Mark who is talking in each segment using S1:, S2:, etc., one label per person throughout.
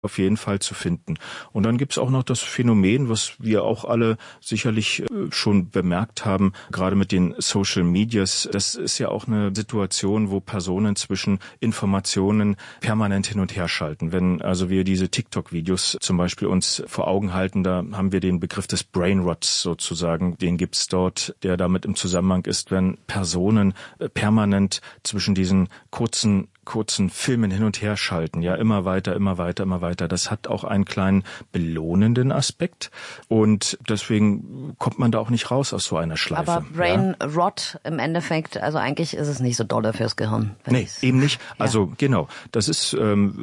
S1: auf jeden Fall zu finden. Und dann gibt's auch noch das Phänomen, was wir auch alle sicherlich schon bemerkt haben, gerade mit den Social Medias. Das ist ja auch eine Situation, wo Personen zwischen Informationen permanent hin und her schalten. Wenn also wir diese TikTok-Videos zum Beispiel uns vor Augen halten, da haben wir den Begriff des Brainrots sozusagen. Den gibt's dort, der damit im Zusammenhang ist, wenn Personen permanent zwischen diesen kurzen Filmen hin und her schalten, ja, immer weiter. Das hat auch einen kleinen belohnenden Aspekt und deswegen kommt man da auch nicht raus aus so einer Schleife.
S2: Aber Brain Rot im Endeffekt, also eigentlich ist es nicht so dolle fürs Gehirn.
S1: Nee, eben nicht. Also genau, das ist,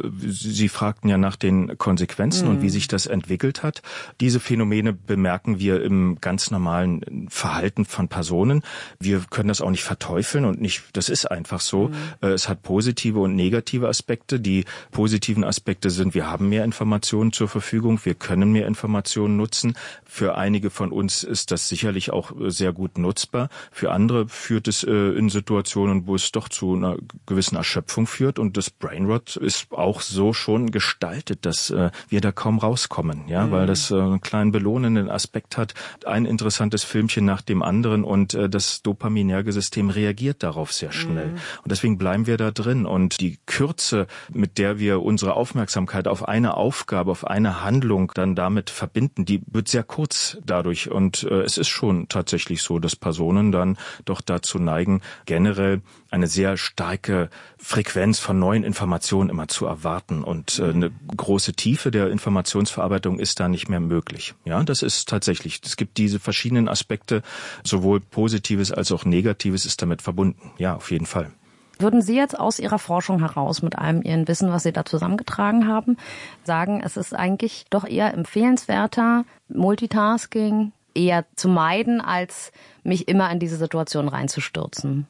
S1: Sie fragten ja nach den Konsequenzen und wie sich das entwickelt hat. Diese Phänomene bemerken wir im ganz normalen Verhalten von Personen. Wir können das auch nicht verteufeln und nicht, das ist einfach so. Es hat positive und negative Aspekte. Die positiven Aspekte sind, wir haben mehr Informationen zur Verfügung, wir können mehr Informationen nutzen. Für einige von uns ist das sicherlich auch sehr gut nutzbar. Für andere führt es in Situationen, wo es doch zu einer gewissen Erschöpfung führt. Und das Brainrot ist auch so schon gestaltet, dass wir da kaum rauskommen, ja, weil das einen kleinen belohnenden Aspekt hat. Ein interessantes Filmchen nach dem anderen und das dopaminerge-System reagiert darauf sehr schnell. Und deswegen bleiben wir da drin. Und die Kürze, mit der wir unsere Aufmerksamkeit auf eine Aufgabe, auf eine Handlung dann damit verbinden, die wird sehr kurz dadurch. Und es ist schon tatsächlich so, dass Personen dann doch dazu neigen, generell eine sehr starke Frequenz von neuen Informationen immer zu erwarten. Und eine große Tiefe der Informationsverarbeitung ist da nicht mehr möglich. Ja, das ist tatsächlich, es gibt diese verschiedenen Aspekte, sowohl Positives als auch Negatives ist damit verbunden. Ja, auf jeden Fall.
S2: Würden Sie jetzt aus Ihrer Forschung heraus mit allem Ihren Wissen, was Sie da zusammengetragen haben, sagen, es ist eigentlich doch eher empfehlenswerter, Multitasking eher zu meiden, als mich immer in diese Situation reinzustürzen?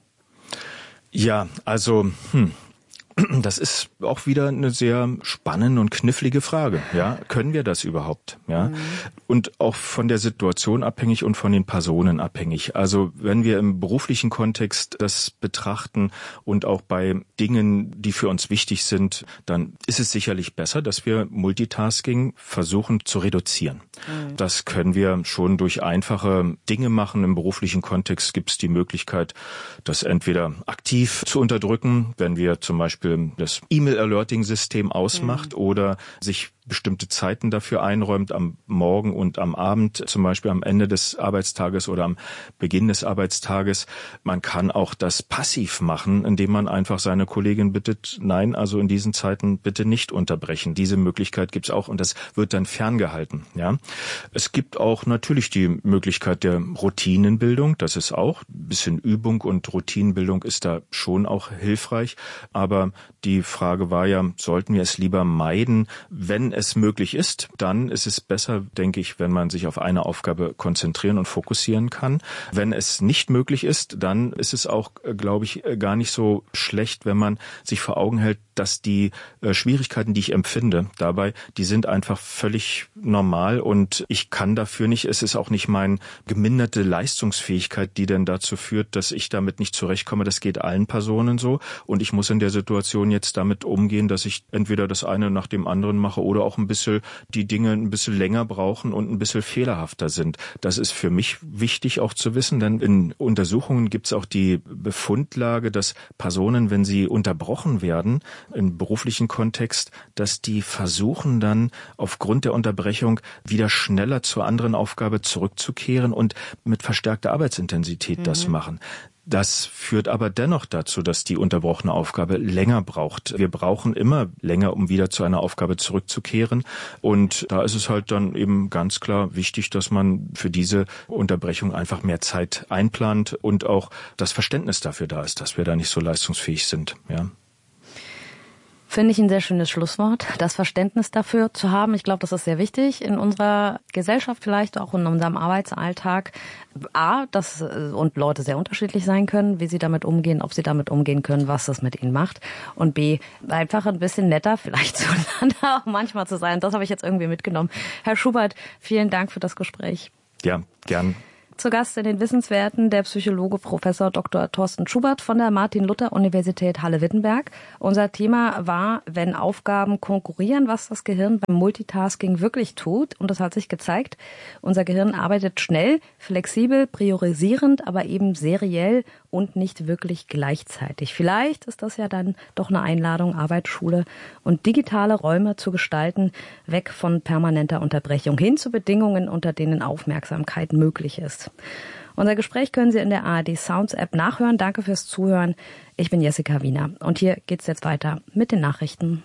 S1: Ja, also das ist auch wieder eine sehr spannende und knifflige Frage. Ja, können wir das überhaupt? Ja, und auch von der Situation abhängig und von den Personen abhängig. Also wenn wir im beruflichen Kontext das betrachten und auch bei Dingen, die für uns wichtig sind, dann ist es sicherlich besser, dass wir Multitasking versuchen zu reduzieren. Das können wir schon durch einfache Dinge machen. Im beruflichen Kontext gibt es die Möglichkeit, das entweder aktiv zu unterdrücken, wenn wir zum Beispiel das E-Mail-Alerting-System ausmacht oder sich bestimmte Zeiten dafür einräumt, am Morgen und am Abend, zum Beispiel am Ende des Arbeitstages oder am Beginn des Arbeitstages. Man kann auch das passiv machen, indem man einfach seine Kollegin bittet, nein, also in diesen Zeiten bitte nicht unterbrechen. Diese Möglichkeit gibt's auch und das wird dann ferngehalten. Ja, es gibt auch natürlich die Möglichkeit der Routinenbildung. Das ist auch ein bisschen Übung und Routinenbildung ist da schon auch hilfreich. Aber die Frage war ja, sollten wir es lieber meiden, wenn es möglich ist, dann ist es besser, denke ich, wenn man sich auf eine Aufgabe konzentrieren und fokussieren kann. Wenn es nicht möglich ist, dann ist es auch, glaube ich, gar nicht so schlecht, wenn man sich vor Augen hält, dass die Schwierigkeiten, die ich empfinde dabei, die sind einfach völlig normal und ich kann dafür nicht, es ist auch nicht meine geminderte Leistungsfähigkeit, die denn dazu führt, dass ich damit nicht zurechtkomme. Das geht allen Personen so und ich muss in der Situation jetzt damit umgehen, dass ich entweder das eine nach dem anderen mache oder auch ein bisschen die Dinge ein bisschen länger brauchen und ein bisschen fehlerhafter sind. Das ist für mich wichtig auch zu wissen, denn in Untersuchungen gibt es auch die Befundlage, dass Personen, wenn sie unterbrochen werden, im beruflichen Kontext, dass die versuchen dann aufgrund der Unterbrechung wieder schneller zur anderen Aufgabe zurückzukehren und mit verstärkter Arbeitsintensität das machen. Das führt aber dennoch dazu, dass die unterbrochene Aufgabe länger braucht. Wir brauchen immer länger, um wieder zu einer Aufgabe zurückzukehren. Und da ist es halt dann eben ganz klar wichtig, dass man für diese Unterbrechung einfach mehr Zeit einplant und auch das Verständnis dafür da ist, dass wir da nicht so leistungsfähig sind. Ja.
S2: Finde ich ein sehr schönes Schlusswort, das Verständnis dafür zu haben. Ich glaube, das ist sehr wichtig in unserer Gesellschaft, vielleicht auch in unserem Arbeitsalltag. A, dass und Leute sehr unterschiedlich sein können, wie sie damit umgehen, ob sie damit umgehen können, was das mit ihnen macht. Und B, einfach ein bisschen netter vielleicht zueinander auch manchmal zu sein. Das habe ich jetzt irgendwie mitgenommen. Herr Schubert, vielen Dank für das Gespräch.
S1: Ja, gern.
S2: Zu Gast in den Wissenswerten der Psychologe Professor Dr. Thorsten Schubert von der Martin-Luther-Universität Halle-Wittenberg. Unser Thema war, wenn Aufgaben konkurrieren, was das Gehirn beim Multitasking wirklich tut. Und das hat sich gezeigt. Unser Gehirn arbeitet schnell, flexibel, priorisierend, aber eben seriell und nicht wirklich gleichzeitig. Vielleicht ist das ja dann doch eine Einladung, Arbeit, Schule und digitale Räume zu gestalten, weg von permanenter Unterbrechung hin zu Bedingungen, unter denen Aufmerksamkeit möglich ist. Unser Gespräch können Sie in der ARD Sounds App nachhören. Danke fürs Zuhören. Ich bin Jessica Wiener und hier geht's jetzt weiter mit den Nachrichten.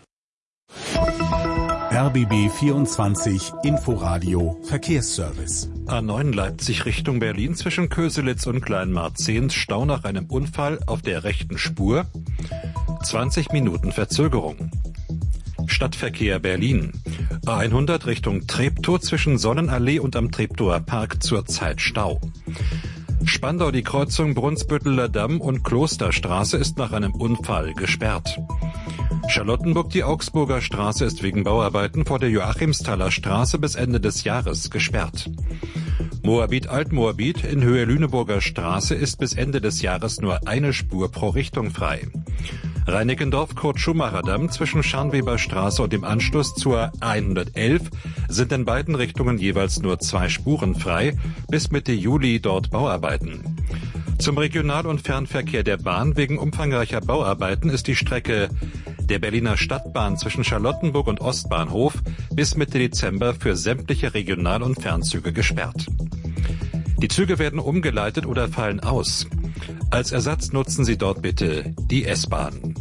S3: RBB 24 Inforadio Verkehrsservice.
S4: A9 Leipzig Richtung Berlin zwischen Köselitz und Kleinmarzehns Stau nach einem Unfall auf der rechten Spur. 20 Minuten Verzögerung. Stadtverkehr Berlin. A100 Richtung Treptow zwischen Sonnenallee und am Treptower Park zurzeit Stau. Spandau die Kreuzung Brunsbütteler Damm und Klosterstraße ist nach einem Unfall gesperrt. Charlottenburg die Augsburger Straße ist wegen Bauarbeiten vor der Joachimsthaler Straße bis Ende des Jahres gesperrt. Moabit Altmoabit in Höhe Lüneburger Straße ist bis Ende des Jahres nur eine Spur pro Richtung frei. Reinickendorf Kurt-Schumacher-Damm zwischen Scharnweber Straße und dem Anschluss zur A111 sind in beiden Richtungen jeweils nur 2 Spuren frei, bis Mitte Juli dort Bauarbeiten. Zum Regional- und Fernverkehr der Bahn wegen umfangreicher Bauarbeiten ist die Strecke der Berliner Stadtbahn zwischen Charlottenburg und Ostbahnhof bis Mitte Dezember für sämtliche Regional- und Fernzüge gesperrt. Die Züge werden umgeleitet oder fallen aus. Als Ersatz nutzen Sie dort bitte die S-Bahn.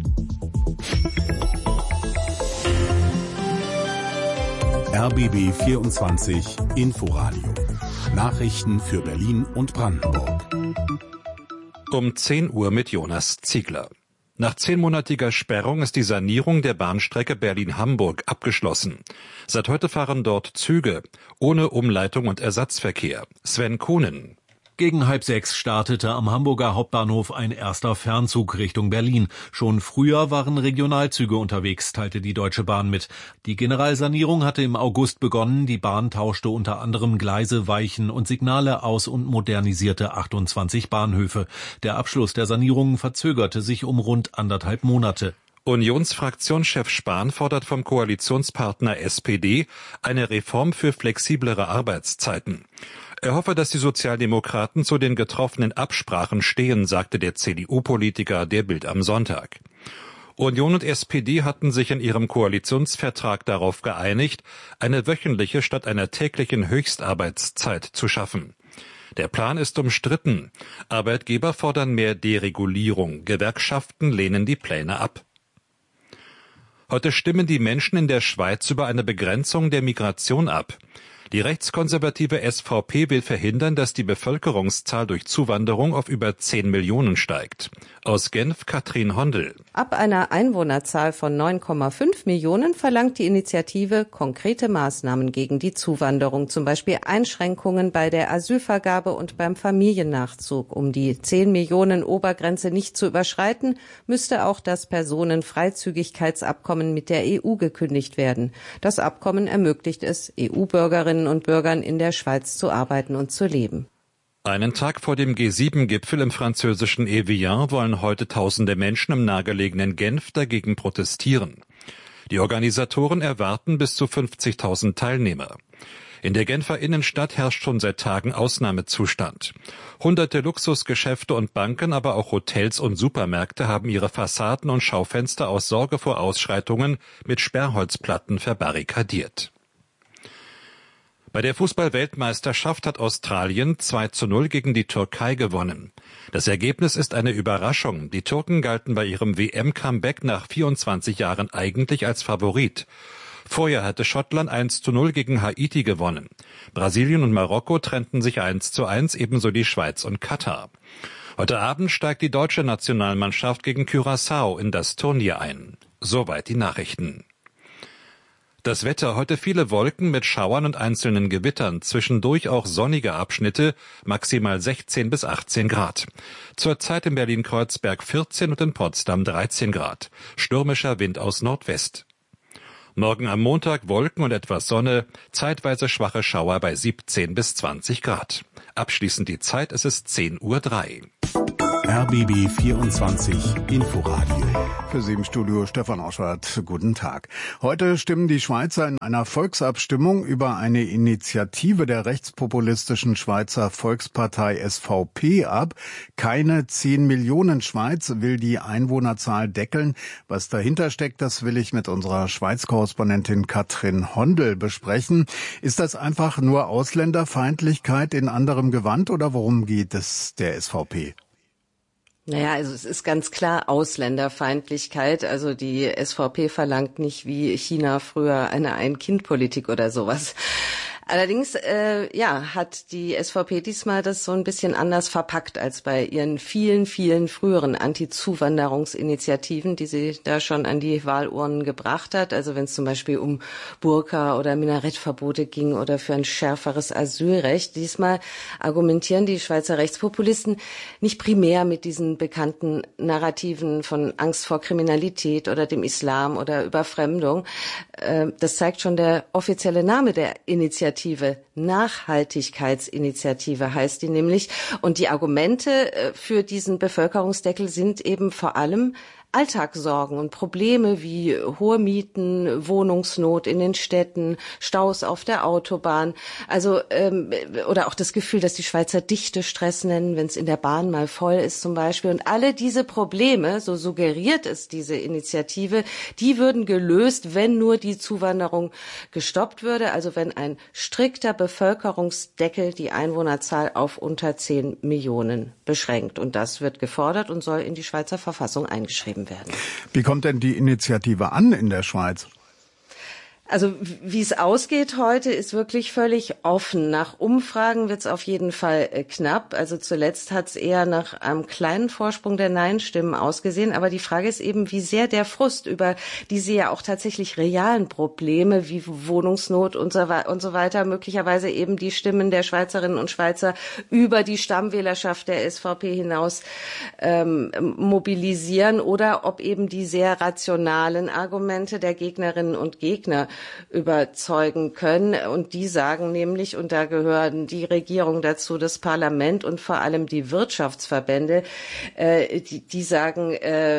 S3: RBB 24 Inforadio. Nachrichten für Berlin und Brandenburg.
S4: Um 10 Uhr mit Jonas Ziegler. Nach 10-monatiger Sperrung ist die Sanierung der Bahnstrecke Berlin-Hamburg abgeschlossen. Seit heute fahren dort Züge, ohne Umleitung und Ersatzverkehr. Sven Kohnen.
S5: Gegen 5:30 startete am Hamburger Hauptbahnhof ein erster Fernzug Richtung Berlin. Schon früher waren Regionalzüge unterwegs, teilte die Deutsche Bahn mit. Die Generalsanierung hatte im August begonnen. Die Bahn tauschte unter anderem Gleise, Weichen und Signale aus und modernisierte 28 Bahnhöfe. Der Abschluss der Sanierung verzögerte sich um rund 1,5 Monate.
S4: Unionsfraktionschef Spahn fordert vom Koalitionspartner SPD eine Reform für flexiblere Arbeitszeiten. Er hoffe, dass die Sozialdemokraten zu den getroffenen Absprachen stehen, sagte der CDU-Politiker der Bild am Sonntag. Union und SPD hatten sich in ihrem Koalitionsvertrag darauf geeinigt, eine wöchentliche statt einer täglichen Höchstarbeitszeit zu schaffen. Der Plan ist umstritten. Arbeitgeber fordern mehr Deregulierung. Gewerkschaften lehnen die Pläne ab. Heute stimmen die Menschen in der Schweiz über eine Begrenzung der Migration ab. Die rechtskonservative SVP will verhindern, dass die Bevölkerungszahl durch Zuwanderung auf über 10 Millionen steigt. Aus Genf Katrin Hondel.
S6: Ab einer Einwohnerzahl von 9,5 Millionen verlangt die Initiative konkrete Maßnahmen gegen die Zuwanderung, zum Beispiel Einschränkungen bei der Asylvergabe und beim Familiennachzug. Um die 10 Millionen Obergrenze nicht zu überschreiten, müsste auch das Personenfreizügigkeitsabkommen mit der EU gekündigt werden. Das Abkommen ermöglicht es, EU-Bürgerinnen und Bürgern in der Schweiz zu arbeiten und zu leben.
S4: Einen Tag vor dem G7-Gipfel im französischen Evian wollen heute tausende Menschen im nahegelegenen Genf dagegen protestieren. Die Organisatoren erwarten bis zu 50.000 Teilnehmer. In der Genfer Innenstadt herrscht schon seit Tagen Ausnahmezustand. Hunderte Luxusgeschäfte und Banken, aber auch Hotels und Supermärkte haben ihre Fassaden und Schaufenster aus Sorge vor Ausschreitungen mit Sperrholzplatten verbarrikadiert. Bei der Fußball-Weltmeisterschaft hat Australien 2:0 gegen die Türkei gewonnen. Das Ergebnis ist eine Überraschung. Die Türken galten bei ihrem WM-Comeback nach 24 Jahren eigentlich als Favorit. Vorher hatte Schottland 1:0 gegen Haiti gewonnen. Brasilien und Marokko trennten sich 1:1, ebenso die Schweiz und Katar. Heute Abend steigt die deutsche Nationalmannschaft gegen Curaçao in das Turnier ein. Soweit die Nachrichten. Das Wetter, heute viele Wolken mit Schauern und einzelnen Gewittern, zwischendurch auch sonnige Abschnitte, maximal 16 bis 18 Grad. Zurzeit in Berlin-Kreuzberg 14 und in Potsdam 13 Grad. Stürmischer Wind aus Nordwest. Morgen am Montag Wolken und etwas Sonne, zeitweise schwache Schauer bei 17 bis 20 Grad. Abschließend die Zeit, es ist 10:03 Uhr.
S3: RBB 24 Inforadio.
S7: Für Sie im Studio Stefan Oschwart. Guten Tag. Heute stimmen die Schweizer in einer Volksabstimmung über eine Initiative der rechtspopulistischen Schweizer Volkspartei SVP ab. Keine 10 Millionen Schweiz will die Einwohnerzahl deckeln. Was dahinter steckt, das will ich mit unserer Schweiz-Korrespondentin Katrin Hondel besprechen. Ist das einfach nur Ausländerfeindlichkeit in anderem Gewand oder worum geht es der SVP?
S6: Naja, also es ist ganz klar Ausländerfeindlichkeit. Also die SVP verlangt nicht wie China früher eine Ein-Kind-Politik oder sowas. Allerdings hat die SVP diesmal das so ein bisschen anders verpackt als bei ihren vielen, vielen früheren Anti-Zuwanderungsinitiativen, die sie da schon an die Wahlurnen gebracht hat. Also wenn es zum Beispiel um Burka- oder Minarettverbote ging oder für ein schärferes Asylrecht. Diesmal argumentieren die Schweizer Rechtspopulisten nicht primär mit diesen bekannten Narrativen von Angst vor Kriminalität oder dem Islam oder Überfremdung. Das zeigt schon der offizielle Name der Initiative. Nachhaltigkeitsinitiative heißt die nämlich. Und die Argumente für diesen Bevölkerungsdeckel sind eben vor allem Alltagssorgen und Probleme wie hohe Mieten, Wohnungsnot in den Städten, Staus auf der Autobahn, also oder auch das Gefühl, dass die Schweizer Dichtestress nennen, wenn es in der Bahn mal voll ist zum Beispiel. Und alle diese Probleme, so suggeriert es diese Initiative, die würden gelöst, wenn nur die Zuwanderung gestoppt würde, also wenn ein strikter Bevölkerungsdeckel die Einwohnerzahl auf unter 10 Millionen beschränkt. Und das wird gefordert und soll in die Schweizer Verfassung eingeschrieben werden.
S7: Wie kommt denn die Initiative an in der Schweiz?
S6: Also wie es ausgeht heute, ist wirklich völlig offen. Nach Umfragen wird es auf jeden Fall knapp. Also zuletzt hat es eher nach einem kleinen Vorsprung der Nein-Stimmen ausgesehen. Aber die Frage ist eben, wie sehr der Frust über diese ja auch tatsächlich realen Probleme wie Wohnungsnot und so weiter möglicherweise eben die Stimmen der Schweizerinnen und Schweizer über die Stammwählerschaft der SVP hinaus mobilisieren oder ob eben die sehr rationalen Argumente der Gegnerinnen und Gegner überzeugen können. Und die sagen nämlich, und da gehören die Regierung dazu, das Parlament und vor allem die Wirtschaftsverbände, die sagen,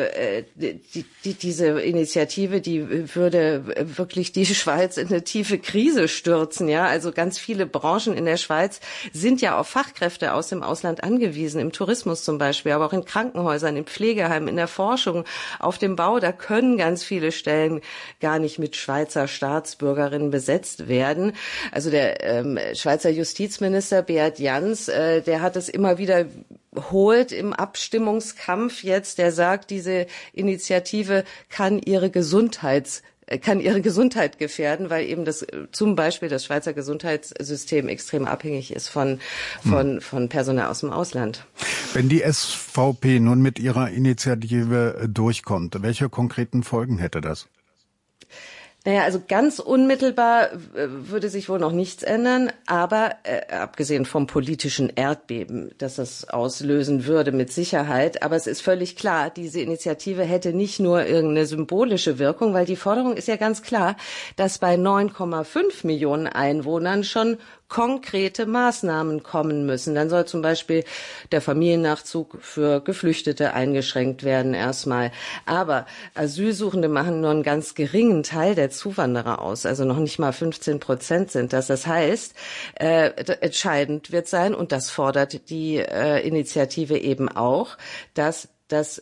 S6: diese Initiative, die würde wirklich die Schweiz in eine tiefe Krise stürzen. Ja, also ganz viele Branchen in der Schweiz sind ja auf Fachkräfte aus dem Ausland angewiesen, im Tourismus zum Beispiel, aber auch in Krankenhäusern, in Pflegeheimen, in der Forschung, auf dem Bau. Da können ganz viele Stellen gar nicht mit Schweizer Staatsbürgerinnen besetzt werden. Also der Schweizer Justizminister Beat Jans, der hat es immer wieder holt im Abstimmungskampf jetzt, der sagt, diese Initiative kann ihre Gesundheit gefährden, weil eben zum Beispiel das Schweizer Gesundheitssystem extrem abhängig ist von Personal aus dem Ausland.
S7: Wenn die SVP nun mit ihrer Initiative durchkommt, welche konkreten Folgen hätte das?
S6: Naja, also ganz unmittelbar würde sich wohl noch nichts ändern, aber abgesehen vom politischen Erdbeben, das es auslösen würde mit Sicherheit, aber es ist völlig klar, diese Initiative hätte nicht nur irgendeine symbolische Wirkung, weil die Forderung ist ja ganz klar, dass bei 9,5 Millionen Einwohnern schon konkrete Maßnahmen kommen müssen. Dann soll zum Beispiel der Familiennachzug für Geflüchtete eingeschränkt werden erstmal. Aber Asylsuchende machen nur einen ganz geringen Teil der Zuwanderer aus, also noch nicht mal 15% sind das. Das heißt, entscheidend wird sein, und das fordert die Initiative eben auch, dass das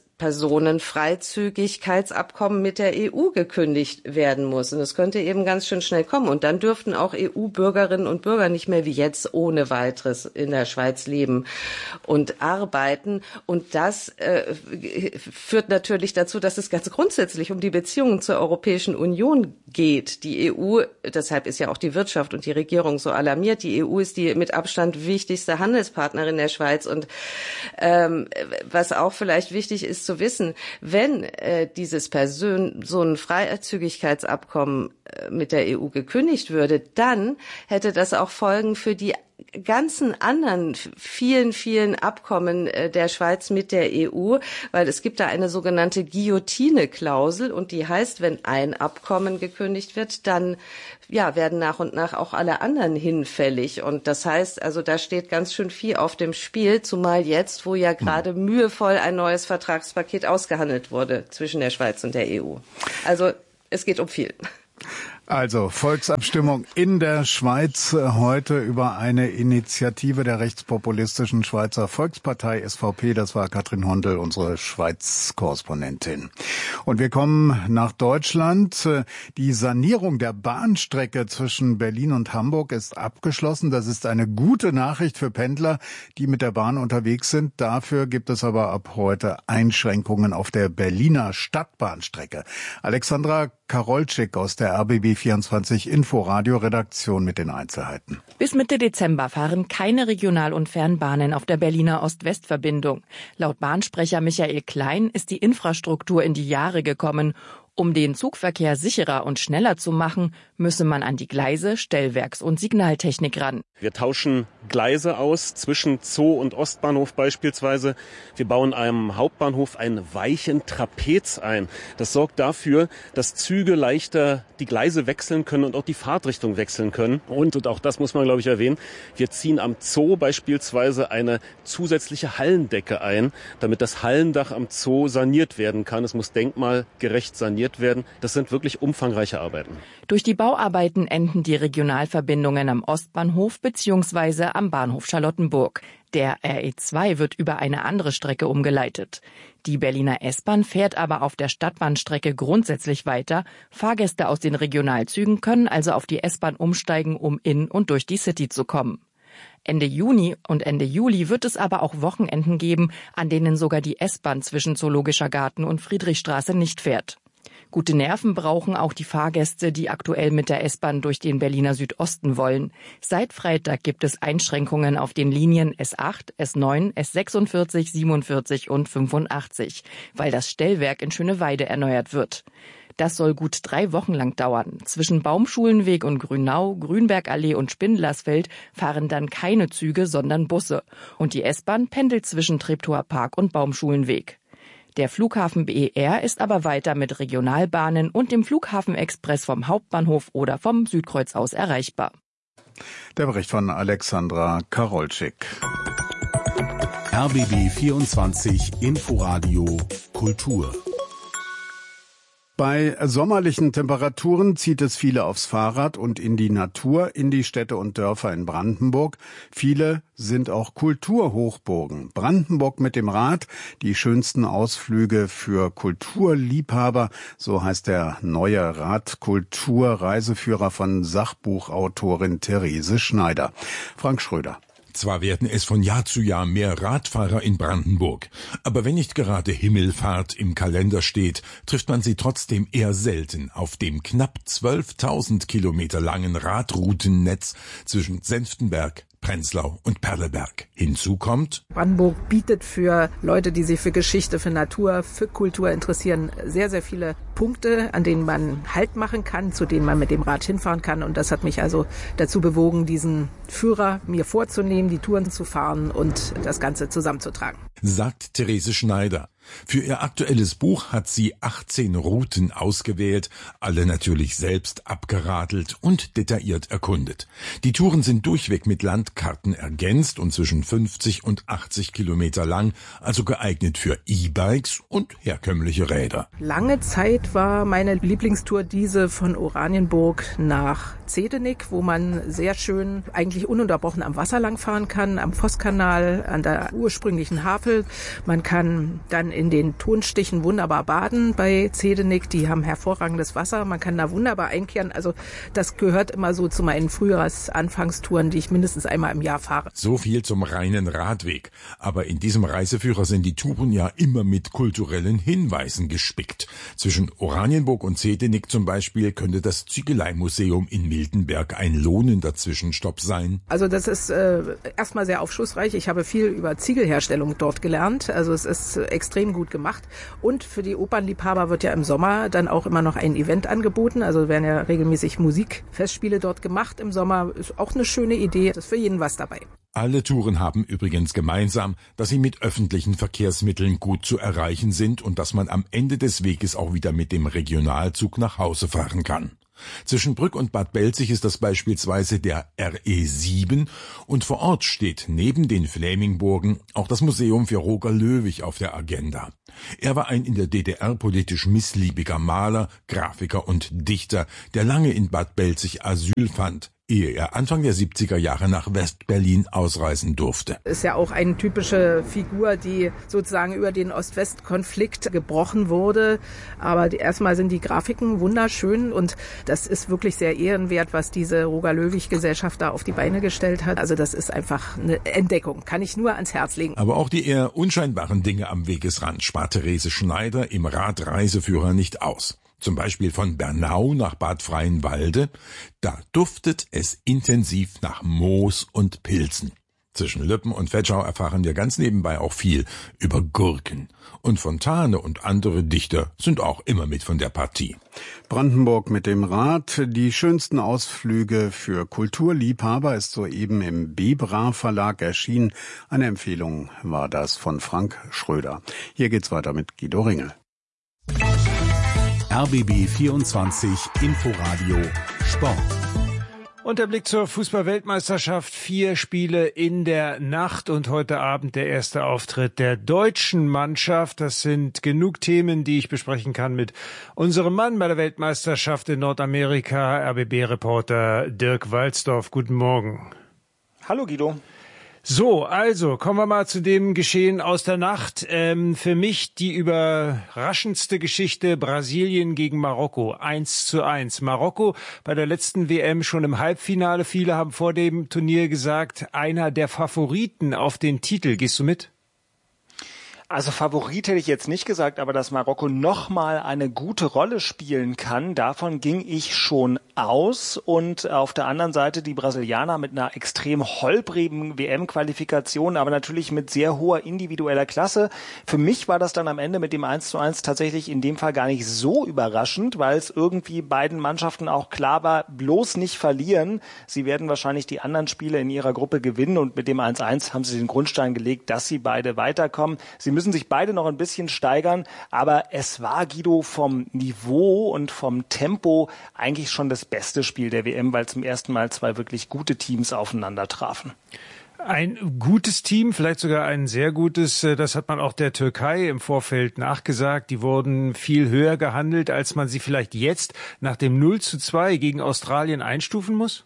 S6: Personenfreizügigkeitsabkommen mit der EU gekündigt werden muss. Und es könnte eben ganz schön schnell kommen. Und dann dürften auch EU-Bürgerinnen und Bürger nicht mehr wie jetzt ohne weiteres in der Schweiz leben und arbeiten. Und das führt natürlich dazu, dass es ganz grundsätzlich um die Beziehungen zur Europäischen Union geht. Die EU, deshalb ist ja auch die Wirtschaft und die Regierung so alarmiert, die EU ist die mit Abstand wichtigste Handelspartnerin der Schweiz. Und was auch vielleicht wichtig ist zu wissen, wenn dieses Personenfreizügigkeitsabkommen mit der EU gekündigt würde, dann hätte das auch Folgen für die ganzen anderen vielen Abkommen der Schweiz mit der EU, weil es gibt da eine sogenannte Guillotine-Klausel und die heißt, wenn ein Abkommen gekündigt wird, dann werden nach und nach auch alle anderen hinfällig. Und das heißt, also da steht ganz schön viel auf dem Spiel, zumal jetzt, wo ja gerade mühevoll ein neues Vertragspaket ausgehandelt wurde zwischen der Schweiz und der EU. Also es geht um viel.
S7: Also Volksabstimmung in der Schweiz heute über eine Initiative der rechtspopulistischen Schweizer Volkspartei SVP. Das war Katrin Hondel, unsere Schweiz-Korrespondentin. Und wir kommen nach Deutschland. Die Sanierung der Bahnstrecke zwischen Berlin und Hamburg ist abgeschlossen. Das ist eine gute Nachricht für Pendler, die mit der Bahn unterwegs sind. Dafür gibt es aber ab heute Einschränkungen auf der Berliner Stadtbahnstrecke. Alexandra Karolczyk aus der RBB 24 Inforadio-Redaktion mit den Einzelheiten.
S8: Bis Mitte Dezember fahren keine Regional- und Fernbahnen auf der Berliner Ost-West-Verbindung. Laut Bahnsprecher Michael Klein ist die Infrastruktur in die Jahre gekommen. Um den Zugverkehr sicherer und schneller zu machen, müsse man an die Gleise, Stellwerks- und Signaltechnik ran.
S9: Wir tauschen Gleise aus zwischen Zoo und Ostbahnhof beispielsweise. Wir bauen am Hauptbahnhof einen weichen Trapez ein. Das sorgt dafür, dass Züge leichter die Gleise wechseln können und auch die Fahrtrichtung wechseln können. Und auch das muss man, glaube ich, erwähnen, wir ziehen am Zoo beispielsweise eine zusätzliche Hallendecke ein, damit das Hallendach am Zoo saniert werden kann. Es muss denkmalgerecht saniert werden. Das sind wirklich umfangreiche Arbeiten.
S8: Durch die Bauarbeiten enden die Regionalverbindungen am Ostbahnhof bzw. am Bahnhof Charlottenburg. Der RE2 wird über eine andere Strecke umgeleitet. Die Berliner S-Bahn fährt aber auf der Stadtbahnstrecke grundsätzlich weiter. Fahrgäste aus den Regionalzügen können also auf die S-Bahn umsteigen, um in und durch die City zu kommen. Ende Juni und Ende Juli wird es aber auch Wochenenden geben, an denen sogar die S-Bahn zwischen Zoologischer Garten und Friedrichstraße nicht fährt. Gute Nerven brauchen auch die Fahrgäste, die aktuell mit der S-Bahn durch den Berliner Südosten wollen. Seit Freitag gibt es Einschränkungen auf den Linien S8, S9, S46, 47 und 85, weil das Stellwerk in Schöneweide erneuert wird. Das soll gut 3 Wochen lang dauern. Zwischen Baumschulenweg und Grünau, Grünbergallee und Spindlersfeld fahren dann keine Züge, sondern Busse. Und die S-Bahn pendelt zwischen Treptower Park und Baumschulenweg. Der Flughafen BER ist aber weiter mit Regionalbahnen und dem Flughafenexpress vom Hauptbahnhof oder vom Südkreuz aus erreichbar.
S7: Der Bericht von Alexandra Karolczyk.
S3: RBB 24 Inforadio Kultur.
S7: Bei sommerlichen Temperaturen zieht es viele aufs Fahrrad und in die Natur, in die Städte und Dörfer in Brandenburg. Viele sind auch Kulturhochburgen. Brandenburg mit dem Rad, die schönsten Ausflüge für Kulturliebhaber, so heißt der neue Radkultur-Reiseführer von Sachbuchautorin Therese Schneider. Frank Schröder.
S10: Zwar werden es von Jahr zu Jahr mehr Radfahrer in Brandenburg, aber wenn nicht gerade Himmelfahrt im Kalender steht, trifft man sie trotzdem eher selten auf dem knapp 12.000 Kilometer langen Radroutennetz zwischen Senftenberg, Prenzlau und Perleberg. Hinzu kommt:
S11: Brandenburg bietet für Leute, die sich für Geschichte, für Natur, für Kultur interessieren, sehr, sehr viele Punkte, an denen man Halt machen kann, zu denen man mit dem Rad hinfahren kann. Und das hat mich also dazu bewogen, diesen Führer mir vorzunehmen, die Touren zu fahren und das Ganze zusammenzutragen.
S10: Sagt Therese Schneider. Für ihr aktuelles Buch hat sie 18 Routen ausgewählt, alle natürlich selbst abgeradelt und detailliert erkundet. Die Touren sind durchweg mit Landkarten ergänzt und zwischen 50 und 80 Kilometer lang, also geeignet für E-Bikes und herkömmliche Räder.
S11: Lange Zeit war meine Lieblingstour diese von Oranienburg nach Zehdenick, wo man sehr schön eigentlich ununterbrochen am Wasser langfahren kann, am Vosskanal, an der ursprünglichen Havel. Man kann dann in den Tonstichen wunderbar baden bei Zehdenick. Die haben hervorragendes Wasser. Man kann da wunderbar einkehren. Also das gehört immer so zu meinen Frühjahrsanfangstouren, die ich mindestens einmal im Jahr fahre.
S10: So viel zum reinen Radweg. Aber in diesem Reiseführer sind die Touren ja immer mit kulturellen Hinweisen gespickt. Zwischen Oranienburg und Zehdenick zum Beispiel könnte das Ziegeleimuseum in Miltenberg ein lohnender Zwischenstopp sein.
S11: Also das ist erstmal sehr aufschlussreich. Ich habe viel über Ziegelherstellung dort gelernt. Also es ist extrem extrem gut gemacht. Und für die Opernliebhaber wird ja im Sommer dann auch immer noch ein Event angeboten. Also werden ja regelmäßig Musikfestspiele dort gemacht im Sommer. Ist auch eine schöne Idee. Das ist für jeden was dabei.
S10: Alle Touren haben übrigens gemeinsam, dass sie mit öffentlichen Verkehrsmitteln gut zu erreichen sind und dass man am Ende des Weges auch wieder mit dem Regionalzug nach Hause fahren kann. Zwischen Brück und Bad Belzig ist das beispielsweise der RE7 und vor Ort steht neben den Flämingburgen auch das Museum für Roger Löwich auf der Agenda. Er war ein in der DDR politisch missliebiger Maler, Grafiker und Dichter, der lange in Bad Belzig Asyl fand, ehe er Anfang der 70er Jahre nach West-Berlin ausreisen durfte.
S11: Ist ja auch eine typische Figur, die sozusagen über den Ost-West-Konflikt gebrochen wurde. Aber erstmal sind die Grafiken wunderschön und das ist wirklich sehr ehrenwert, was diese Roger-Löwich-Gesellschaft da auf die Beine gestellt hat. Also das ist einfach eine Entdeckung, kann ich nur ans Herz legen.
S10: Aber auch die eher unscheinbaren Dinge am Wegesrand spart Therese Schneider im Radreiseführer nicht aus. Zum Beispiel von Bernau nach Bad Freienwalde, da duftet es intensiv nach Moos und Pilzen. Zwischen Lübben und Vetschau erfahren wir ganz nebenbei auch viel über Gurken. Und Fontane und andere Dichter sind auch immer mit von der Partie.
S7: Brandenburg mit dem Rad. Die schönsten Ausflüge für Kulturliebhaber ist soeben im Bebra Verlag erschienen. Eine Empfehlung war das von Frank Schröder. Hier geht's weiter mit Guido Ringel.
S3: RBB 24 Inforadio Sport.
S12: Und der Blick zur Fußball-Weltmeisterschaft. 4 Spiele in der Nacht und heute Abend der erste Auftritt der deutschen Mannschaft. Das sind genug Themen, die ich besprechen kann mit unserem Mann bei der Weltmeisterschaft in Nordamerika, RBB-Reporter Dirk Walzdorf. Guten Morgen.
S13: Hallo Guido.
S12: So, also kommen wir mal zu dem Geschehen aus der Nacht. Für mich die überraschendste Geschichte: Brasilien gegen Marokko 1:1. Marokko bei der letzten WM schon im Halbfinale. Viele haben vor dem Turnier gesagt, einer der Favoriten auf den Titel. Gehst du mit?
S13: Also Favorit hätte ich jetzt nicht gesagt, aber dass Marokko nochmal eine gute Rolle spielen kann, davon ging ich schon aus. Und auf der anderen Seite die Brasilianer mit einer extrem holprigen WM-Qualifikation, aber natürlich mit sehr hoher individueller Klasse. Für mich war das dann am Ende mit dem 1:1 tatsächlich in dem Fall gar nicht so überraschend, weil es irgendwie beiden Mannschaften auch klar war, bloß nicht verlieren. Sie werden wahrscheinlich die anderen Spiele in ihrer Gruppe gewinnen und mit dem 1:1 haben sie den Grundstein gelegt, dass sie beide weiterkommen. Sie müssen sich beide noch ein bisschen steigern, aber es war, Guido, vom Niveau und vom Tempo eigentlich schon das beste Spiel der WM, weil zum ersten Mal 2 wirklich gute Teams aufeinander trafen.
S12: Ein gutes Team, vielleicht sogar ein sehr gutes, das hat man auch der Türkei im Vorfeld nachgesagt. Die wurden viel höher gehandelt, als man sie vielleicht jetzt nach dem 0:2 gegen Australien einstufen muss?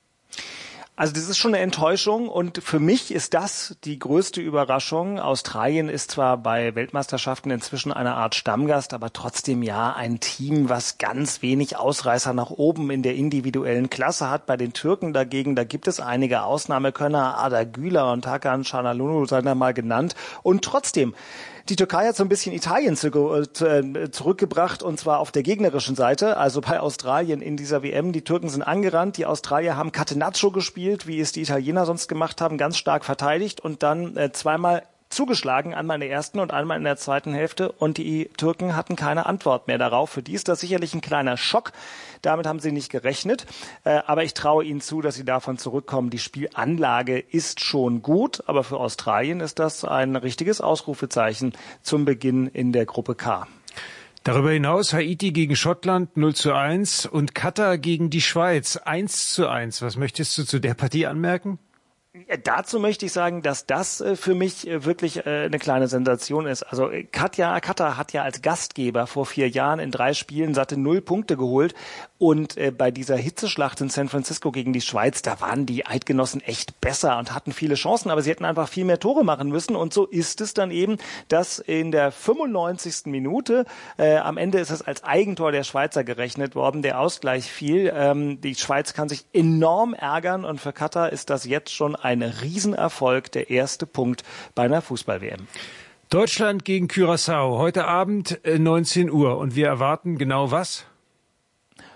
S13: Also das ist schon eine Enttäuschung und für mich ist das die größte Überraschung. Australien ist zwar bei Weltmeisterschaften inzwischen eine Art Stammgast, aber trotzdem ja ein Team, was ganz wenig Ausreißer nach oben in der individuellen Klasse hat. Bei den Türken dagegen, da gibt es einige Ausnahmekönner, Arda Güler und Hakan Çalhanoğlu seien da mal genannt. Und trotzdem, die Türkei hat so ein bisschen Italien zurückgebracht, und zwar auf der gegnerischen Seite, also bei Australien in dieser WM. Die Türken sind angerannt, die Australier haben Catenaccio gespielt, wie es die Italiener sonst gemacht haben, ganz stark verteidigt und dann zweimal zugeschlagen, einmal in der ersten und einmal in der zweiten Hälfte, und die Türken hatten keine Antwort mehr darauf. Für die ist das sicherlich ein kleiner Schock. Damit haben sie nicht gerechnet, aber ich traue ihnen zu, dass sie davon zurückkommen. Die Spielanlage ist schon gut, aber für Australien ist das ein richtiges Ausrufezeichen zum Beginn in der Gruppe K.
S12: Darüber hinaus Haiti gegen Schottland 0:1 und Katar gegen die Schweiz 1:1. Was möchtest du zu der Partie anmerken?
S13: Dazu möchte ich sagen, dass das für mich wirklich eine kleine Sensation ist. Also Katar hat ja als Gastgeber vor 4 Jahren in 3 Spielen satte 0 Punkte geholt. Und bei dieser Hitzeschlacht in San Francisco gegen die Schweiz, da waren die Eidgenossen echt besser und hatten viele Chancen, aber sie hätten einfach viel mehr Tore machen müssen. Und so ist es dann eben, dass in der 95. Minute, am Ende ist es als Eigentor der Schweizer gerechnet worden, der Ausgleich fiel. Die Schweiz kann sich enorm ärgern und für Katar ist das jetzt schon ein Riesenerfolg, der erste Punkt bei einer Fußball-WM.
S12: Deutschland gegen Curaçao, heute Abend 19 Uhr. Und wir erwarten genau was?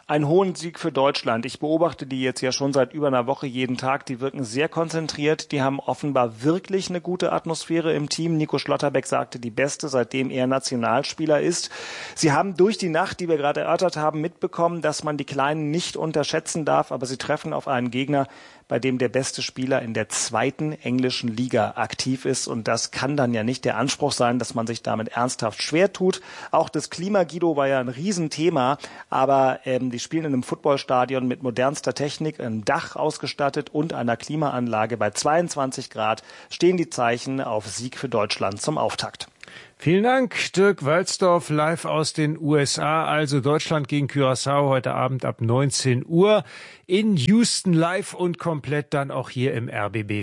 S13: einen hohen Sieg für Deutschland. Ich beobachte die jetzt ja schon seit über einer Woche jeden Tag. Die wirken sehr konzentriert. Die haben offenbar wirklich eine gute Atmosphäre im Team. Nico Schlotterbeck sagte, die beste, seitdem er Nationalspieler ist. Sie haben durch die Nacht, die wir gerade erörtert haben, mitbekommen, dass man die Kleinen nicht unterschätzen darf. Aber sie treffen auf einen Gegner, bei dem der beste Spieler in der 2. englischen Liga aktiv ist. Und das kann dann ja nicht der Anspruch sein, dass man sich damit ernsthaft schwer tut. Auch das Klima, Guido, war ja ein Riesenthema. Aber die spielen in einem Footballstadion mit modernster Technik, einem Dach ausgestattet und einer Klimaanlage. Bei 22 Grad stehen die Zeichen auf Sieg für Deutschland zum Auftakt.
S12: Vielen Dank, Dirk Walzdorf, live aus den USA. Also Deutschland gegen Curaçao heute Abend ab 19 Uhr in Houston live und komplett dann auch hier im RBB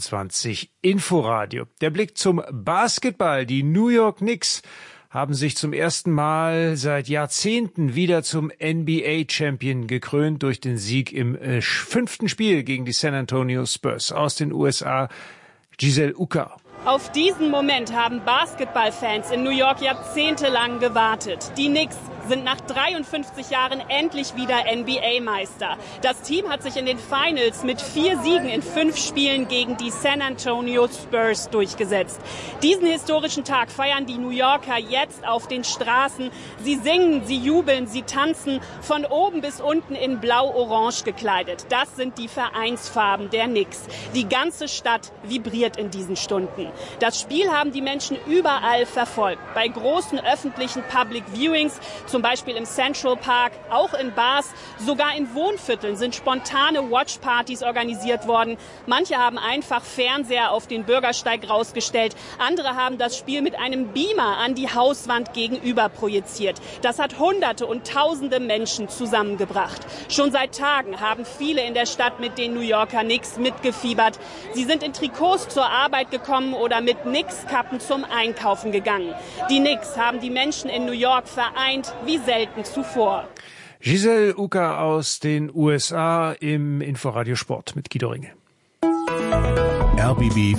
S12: 24 Inforadio. Der Blick zum Basketball. Die New York Knicks haben sich zum ersten Mal seit Jahrzehnten wieder zum NBA-Champion gekrönt durch den Sieg im 5. Spiel gegen die San Antonio Spurs. Aus den USA, Giselle Ucker.
S14: Auf diesen Moment haben Basketballfans in New York jahrzehntelang gewartet. Die Knicks sind nach 53 Jahren endlich wieder NBA-Meister. Das Team hat sich in den Finals mit 4 Siegen in 5 Spielen gegen die San Antonio Spurs durchgesetzt. Diesen historischen Tag feiern die New Yorker jetzt auf den Straßen. Sie singen, sie jubeln, sie tanzen, von oben bis unten in blau-orange gekleidet. Das sind die Vereinsfarben der Knicks. Die ganze Stadt vibriert in diesen Stunden. Das Spiel haben die Menschen überall verfolgt. Bei großen öffentlichen Public Viewings, zum Beispiel im Central Park, auch in Bars, sogar in Wohnvierteln sind spontane Watchpartys organisiert worden. Manche haben einfach Fernseher auf den Bürgersteig rausgestellt. Andere haben das Spiel mit einem Beamer an die Hauswand gegenüber projiziert. Das hat Hunderte und Tausende Menschen zusammengebracht. Schon seit Tagen haben viele in der Stadt mit den New Yorker Knicks mitgefiebert. Sie sind in Trikots zur Arbeit gekommen oder mit Knicks-Kappen zum Einkaufen gegangen. Die Knicks haben die Menschen in New York vereint wie selten zuvor.
S12: Giselle Ucker aus den USA im Inforadio Sport mit Guido Ringe.
S3: RBB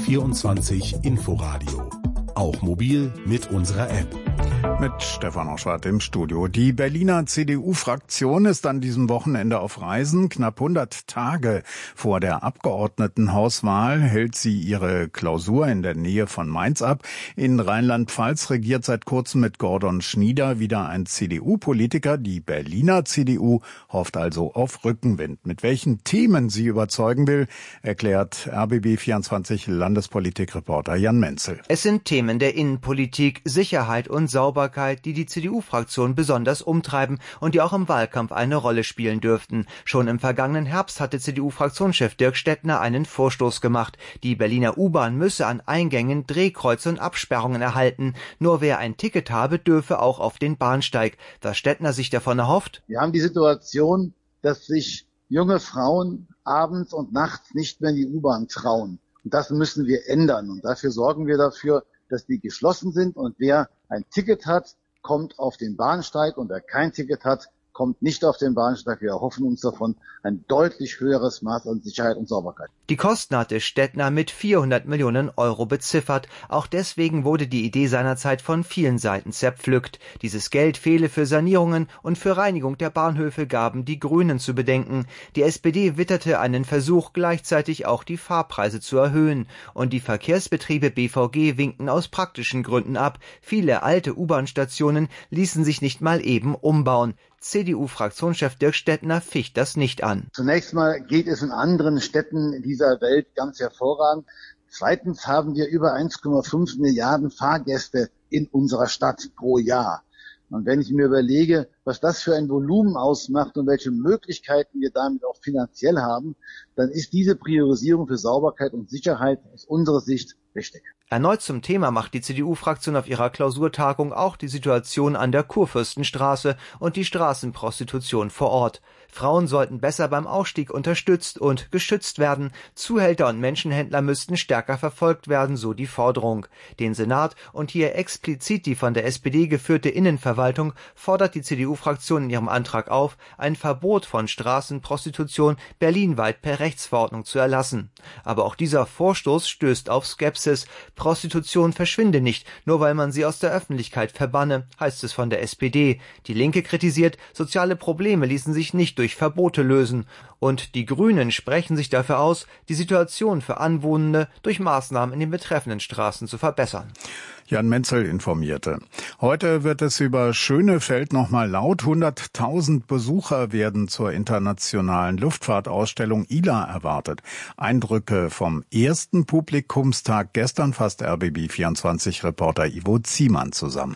S3: 24 Inforadio. Auch mobil mit unserer App.
S7: Mit Stefan Oschwart im Studio. Die Berliner CDU-Fraktion ist an diesem Wochenende auf Reisen. Knapp 100 Tage vor der Abgeordnetenhauswahl hält sie ihre Klausur in der Nähe von Mainz ab. In Rheinland-Pfalz regiert seit kurzem mit Gordon Schnieder wieder ein CDU-Politiker. Die Berliner CDU hofft also auf Rückenwind. Mit welchen Themen sie überzeugen will, erklärt RBB24 Landespolitikreporter Jan Menzel.
S15: Es sind Themen der Innenpolitik, Sicherheit und Sauberkeit, die die CDU-Fraktion besonders umtreiben und die auch im Wahlkampf eine Rolle spielen dürften. Schon im vergangenen Herbst hatte CDU-Fraktionschef Dirk Stettner einen Vorstoß gemacht. Die Berliner U-Bahn müsse an Eingängen Drehkreuze und Absperrungen erhalten. Nur wer ein Ticket habe, dürfe auch auf den Bahnsteig. Was Stettner sich davon erhofft?
S16: Wir haben die Situation, dass sich junge Frauen abends und nachts nicht mehr in die U-Bahn trauen. Und das müssen wir ändern. Und dafür sorgen wir dafür, dass die geschlossen sind und wer ein Ticket hat, kommt auf den Bahnsteig und wer kein Ticket hat, kommt nicht auf den Bahnsteig. Wir erhoffen uns davon ein deutlich höheres Maß an Sicherheit und Sauberkeit.
S15: Die Kosten hatte Stettner mit 400 Millionen Euro beziffert. Auch deswegen wurde die Idee seinerzeit von vielen Seiten zerpflückt. Dieses Geld fehle für Sanierungen und für Reinigung der Bahnhöfe gaben die Grünen zu bedenken. Die SPD witterte einen Versuch, gleichzeitig auch die Fahrpreise zu erhöhen. Und die Verkehrsbetriebe BVG winkten aus praktischen Gründen ab. Viele alte U-Bahn-Stationen ließen sich nicht mal eben umbauen. CDU-Fraktionschef Dirk Stettner ficht das nicht an.
S16: Zunächst mal geht es in anderen Städten dieser Welt ganz hervorragend. Zweitens haben wir über 1,5 Milliarden Fahrgäste in unserer Stadt pro Jahr. Und wenn ich mir überlege, was das für ein Volumen ausmacht und welche Möglichkeiten wir damit auch finanziell haben, dann ist diese Priorisierung für Sauberkeit und Sicherheit aus unserer Sicht richtig.
S15: Erneut zum Thema macht die CDU-Fraktion auf ihrer Klausurtagung auch die Situation an der Kurfürstenstraße und die Straßenprostitution vor Ort. Frauen sollten besser beim Ausstieg unterstützt und geschützt werden. Zuhälter und Menschenhändler müssten stärker verfolgt werden, so die Forderung. Den Senat und hier explizit die von der SPD geführte Innenverwaltung fordert die CDU-Fraktion in ihrem Antrag auf, ein Verbot von Straßenprostitution berlinweit per Rechtsverordnung zu erlassen. Aber auch dieser Vorstoß stößt auf Skepsis. Prostitution verschwinde nicht, nur weil man sie aus der Öffentlichkeit verbanne, heißt es von der SPD. Die Linke kritisiert, soziale Probleme ließen sich nicht durch Verbote lösen. Und die Grünen sprechen sich dafür aus, die Situation für Anwohnende durch Maßnahmen in den betreffenden Straßen zu verbessern.
S7: Jan Menzel informierte. Heute wird es über Schönefeld nochmal laut. 100.000 Besucher werden zur internationalen Luftfahrtausstellung ILA erwartet. Eindrücke vom ersten Publikumstag gestern fasst RBB24-Reporter Ivo Ziemann zusammen.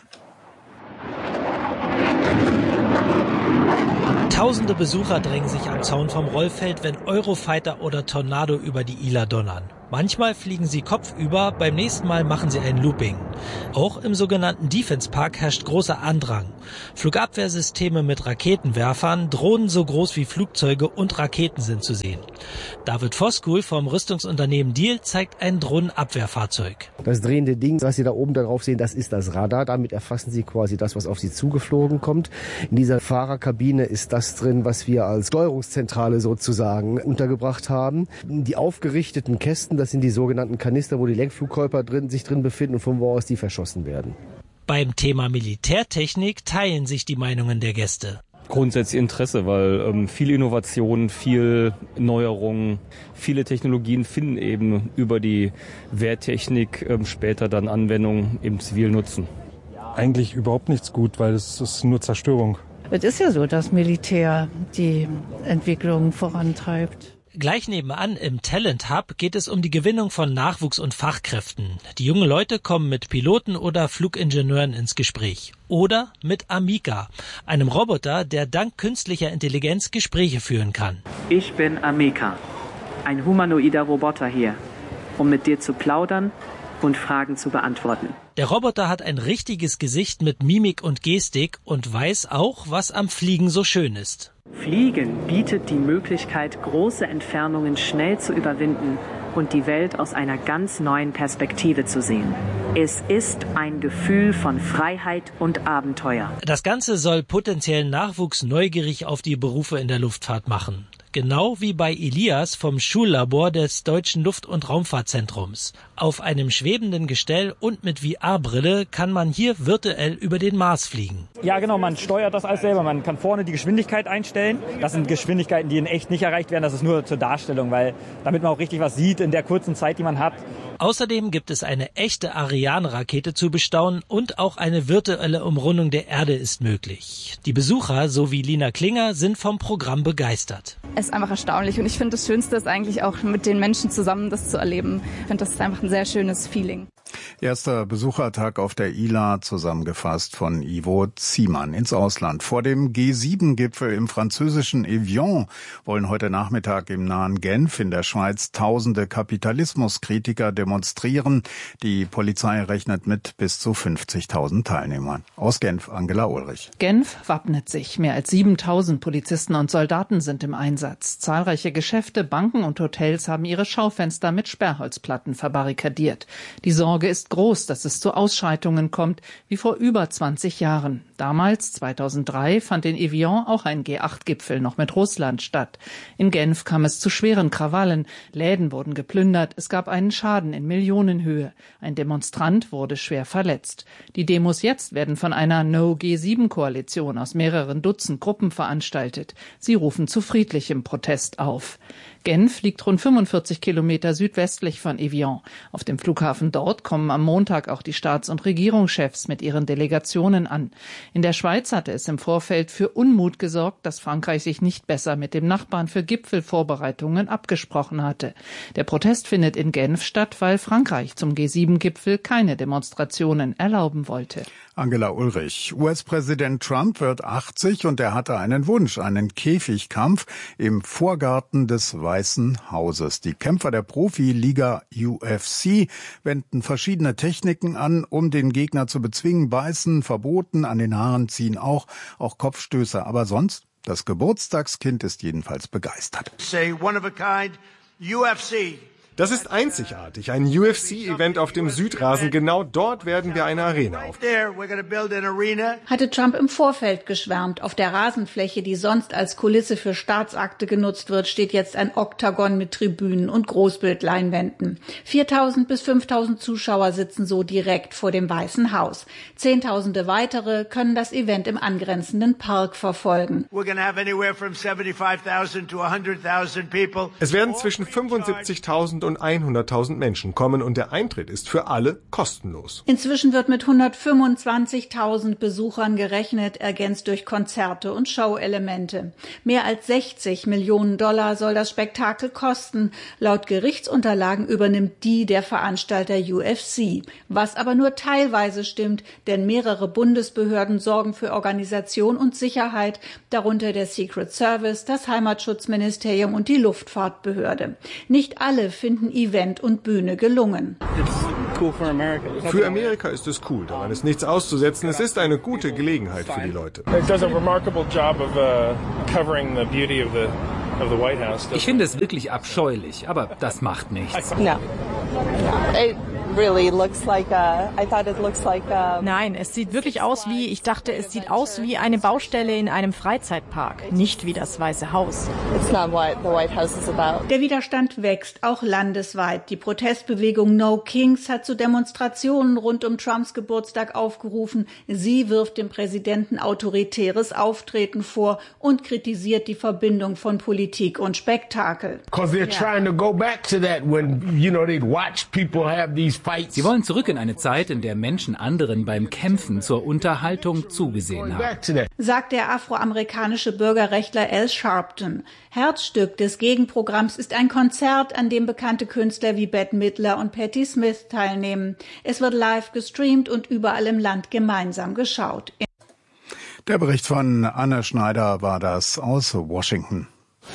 S17: Tausende Besucher drängen sich am Zaun vom Rollfeld, wenn Eurofighter oder Tornado über die Isla donnern. Manchmal fliegen sie kopfüber, beim nächsten Mal machen sie ein Looping. Auch im sogenannten Defense Park herrscht großer Andrang. Flugabwehrsysteme mit Raketenwerfern, Drohnen so groß wie Flugzeuge und Raketen sind zu sehen. David Voskuhl vom Rüstungsunternehmen Diehl zeigt ein Drohnenabwehrfahrzeug.
S18: Das drehende Ding, was Sie da oben drauf sehen, das ist das Radar. Damit erfassen Sie quasi das, was auf Sie zugeflogen kommt. In dieser Fahrerkabine ist das drin, was wir als Steuerungszentrale sozusagen untergebracht haben. Die aufgerichteten Kästen, das sind die sogenannten Kanister, wo die Lenkflugkörper sich drin befinden und von wo aus die verschossen werden.
S17: Beim Thema Militärtechnik teilen sich die Meinungen der Gäste.
S19: Grundsätzlich Interesse, weil viel Innovation, viel Neuerungen, viele Technologien finden eben über die Wehrtechnik später dann Anwendung im zivilen Nutzen.
S20: Eigentlich überhaupt nichts gut, weil es ist nur Zerstörung.
S21: Es ist ja so, dass Militär die Entwicklung vorantreibt.
S17: Gleich nebenan im Talent Hub geht es um die Gewinnung von Nachwuchs und Fachkräften. Die jungen Leute kommen mit Piloten oder Flugingenieuren ins Gespräch. Oder mit Amica, einem Roboter, der dank künstlicher Intelligenz Gespräche führen kann.
S22: Ich bin Amica, ein humanoider Roboter hier, um mit dir zu plaudern und Fragen zu beantworten.
S17: Der Roboter hat ein richtiges Gesicht mit Mimik und Gestik und weiß auch, was am Fliegen so schön ist.
S22: Fliegen bietet die Möglichkeit, große Entfernungen schnell zu überwinden und die Welt aus einer ganz neuen Perspektive zu sehen. Es ist ein Gefühl von Freiheit und Abenteuer.
S17: Das Ganze soll potenziellen Nachwuchs neugierig auf die Berufe in der Luftfahrt machen. Genau wie bei Elias vom Schullabor des Deutschen Luft- und Raumfahrtzentrums. Auf einem schwebenden Gestell und mit VR-Brille kann man hier virtuell über den Mars fliegen.
S23: Ja genau, man steuert das alles selber. Man kann vorne die Geschwindigkeit einstellen. Das sind Geschwindigkeiten, die in echt nicht erreicht werden. Das ist nur zur Darstellung, weil damit man auch richtig was sieht in der kurzen Zeit, die man hat.
S17: Außerdem gibt es eine echte Ariane-Rakete zu bestaunen und auch eine virtuelle Umrundung der Erde ist möglich. Die Besucher, so wie Lina Klinger, sind vom Programm begeistert.
S24: Es ist einfach erstaunlich und ich finde, das Schönste ist eigentlich auch mit den Menschen zusammen das zu erleben. Ich finde, das ist einfach ein sehr schönes Feeling.
S7: Erster Besuchertag auf der ILA, zusammengefasst von Ivo Ziemann. Ins Ausland. Vor dem G7-Gipfel im französischen Evian wollen heute Nachmittag im nahen Genf in der Schweiz tausende Kapitalismuskritiker demonstrieren. Die Polizei rechnet mit bis zu 50.000 Teilnehmern. Aus Genf, Angela Ulrich.
S25: Genf wappnet sich. Mehr als 7.000 Polizisten und Soldaten sind im Einsatz. Zahlreiche Geschäfte, Banken und Hotels haben ihre Schaufenster mit Sperrholzplatten verbarrikadiert. Die Sorge ist groß, dass es zu Ausschreitungen kommt, wie vor über 20 Jahren. Damals, 2003, fand in Evian auch ein G8-Gipfel noch mit Russland statt. In Genf kam es zu schweren Krawallen. Läden wurden geplündert. Es gab einen Schaden in Millionenhöhe. Ein Demonstrant wurde schwer verletzt. Die Demos jetzt werden von einer No-G7-Koalition aus mehreren Dutzend Gruppen veranstaltet. Sie rufen zu friedlichem Protest auf. Genf liegt rund 45 Kilometer südwestlich von Evian. Auf dem Flughafen dort kommen am Montag auch die Staats- und Regierungschefs mit ihren Delegationen an. In der Schweiz hatte es im Vorfeld für Unmut gesorgt, dass Frankreich sich nicht besser mit dem Nachbarn für Gipfelvorbereitungen abgesprochen hatte. Der Protest findet in Genf statt, weil Frankreich zum G7-Gipfel keine Demonstrationen erlauben wollte.
S7: Angela Ulrich. US-Präsident Trump wird 80 und er hatte einen Wunsch, einen Käfigkampf im Vorgarten des Weißen Hauses. Die Kämpfer der Profiliga UFC wenden verschiedene Techniken an, um den Gegner zu bezwingen. Beißen, verboten, an den Haaren ziehen auch Kopfstöße. Aber sonst Das Geburtstagskind ist jedenfalls begeistert.
S1: Say one of a kind, UFC.
S2: Das ist einzigartig, ein UFC-Event auf dem Südrasen. Genau dort werden wir eine Arena aufbauen.
S4: Hatte Trump im Vorfeld geschwärmt. Auf der Rasenfläche, die sonst als Kulisse für Staatsakte genutzt wird, steht jetzt ein Oktagon mit Tribünen und Großbildleinwänden. 4.000 bis 5.000 Zuschauer sitzen so direkt vor dem Weißen Haus. Zehntausende weitere können das Event im angrenzenden Park verfolgen.
S2: Es werden zwischen 75.000 und 100.000 Menschen kommen und der Eintritt ist für alle kostenlos.
S4: Inzwischen wird mit 125.000 Besuchern gerechnet, ergänzt durch Konzerte und Showelemente. Mehr als 60 Millionen $60 soll das Spektakel kosten. Laut Gerichtsunterlagen übernimmt die der Veranstalter UFC. Was aber nur teilweise stimmt, denn mehrere Bundesbehörden sorgen für Organisation und Sicherheit, darunter der Secret Service, das Heimatschutzministerium und die Luftfahrtbehörde. Nicht alle finden Event und Bühne gelungen.
S2: Für Amerika ist es cool, daran ist nichts auszusetzen. Es ist eine gute Gelegenheit für die Leute.
S5: Ich finde es wirklich abscheulich, aber das macht nichts.
S6: Nein, es sieht wirklich aus wie, ich dachte, es sieht aus wie eine Baustelle in einem Freizeitpark, nicht wie das Weiße Haus.
S4: Der Widerstand wächst, auch landesweit. Die Protestbewegung No Kings hat zu Demonstrationen rund um Trumps Geburtstag aufgerufen. Sie wirft dem Präsidenten autoritäres Auftreten vor und kritisiert die Verbindung von Politik und Spektakel.
S5: Sie wollen zurück in eine Zeit, in der Menschen anderen beim Kämpfen zur Unterhaltung zugesehen haben.
S4: Sagt der afroamerikanische Bürgerrechtler Al Sharpton. Herzstück des Gegenprogramms ist ein Konzert, an dem bekannte Künstler wie Bette Midler und Patti Smith teilnehmen. Es wird live gestreamt und überall im Land gemeinsam geschaut.
S7: Der Bericht von Anne Schneider war das aus Washington.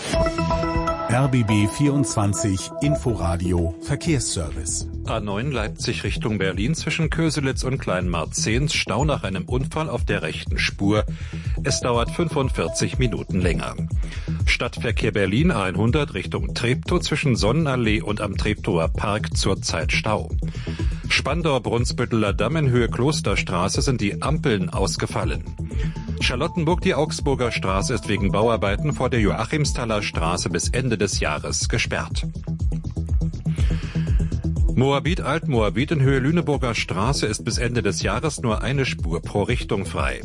S3: RBB 24 Inforadio Verkehrsservice.
S26: A9 Leipzig Richtung Berlin zwischen Köselitz und Kleinmarzehns Stau nach einem Unfall auf der rechten Spur. Es dauert 45 Minuten länger. Stadtverkehr Berlin A100 Richtung Treptow zwischen Sonnenallee und am Treptower Park zurzeit Stau. Spandau-Brunsbütteler Damm in Höhe Klosterstraße sind die Ampeln ausgefallen. Charlottenburg, die Augsburger Straße ist wegen Bauarbeiten vor der Joachimsthaler Straße bis Ende des Jahres gesperrt. Moabit-Altmoabit in Höhe Lüneburger Straße ist bis Ende des Jahres nur eine Spur pro Richtung frei.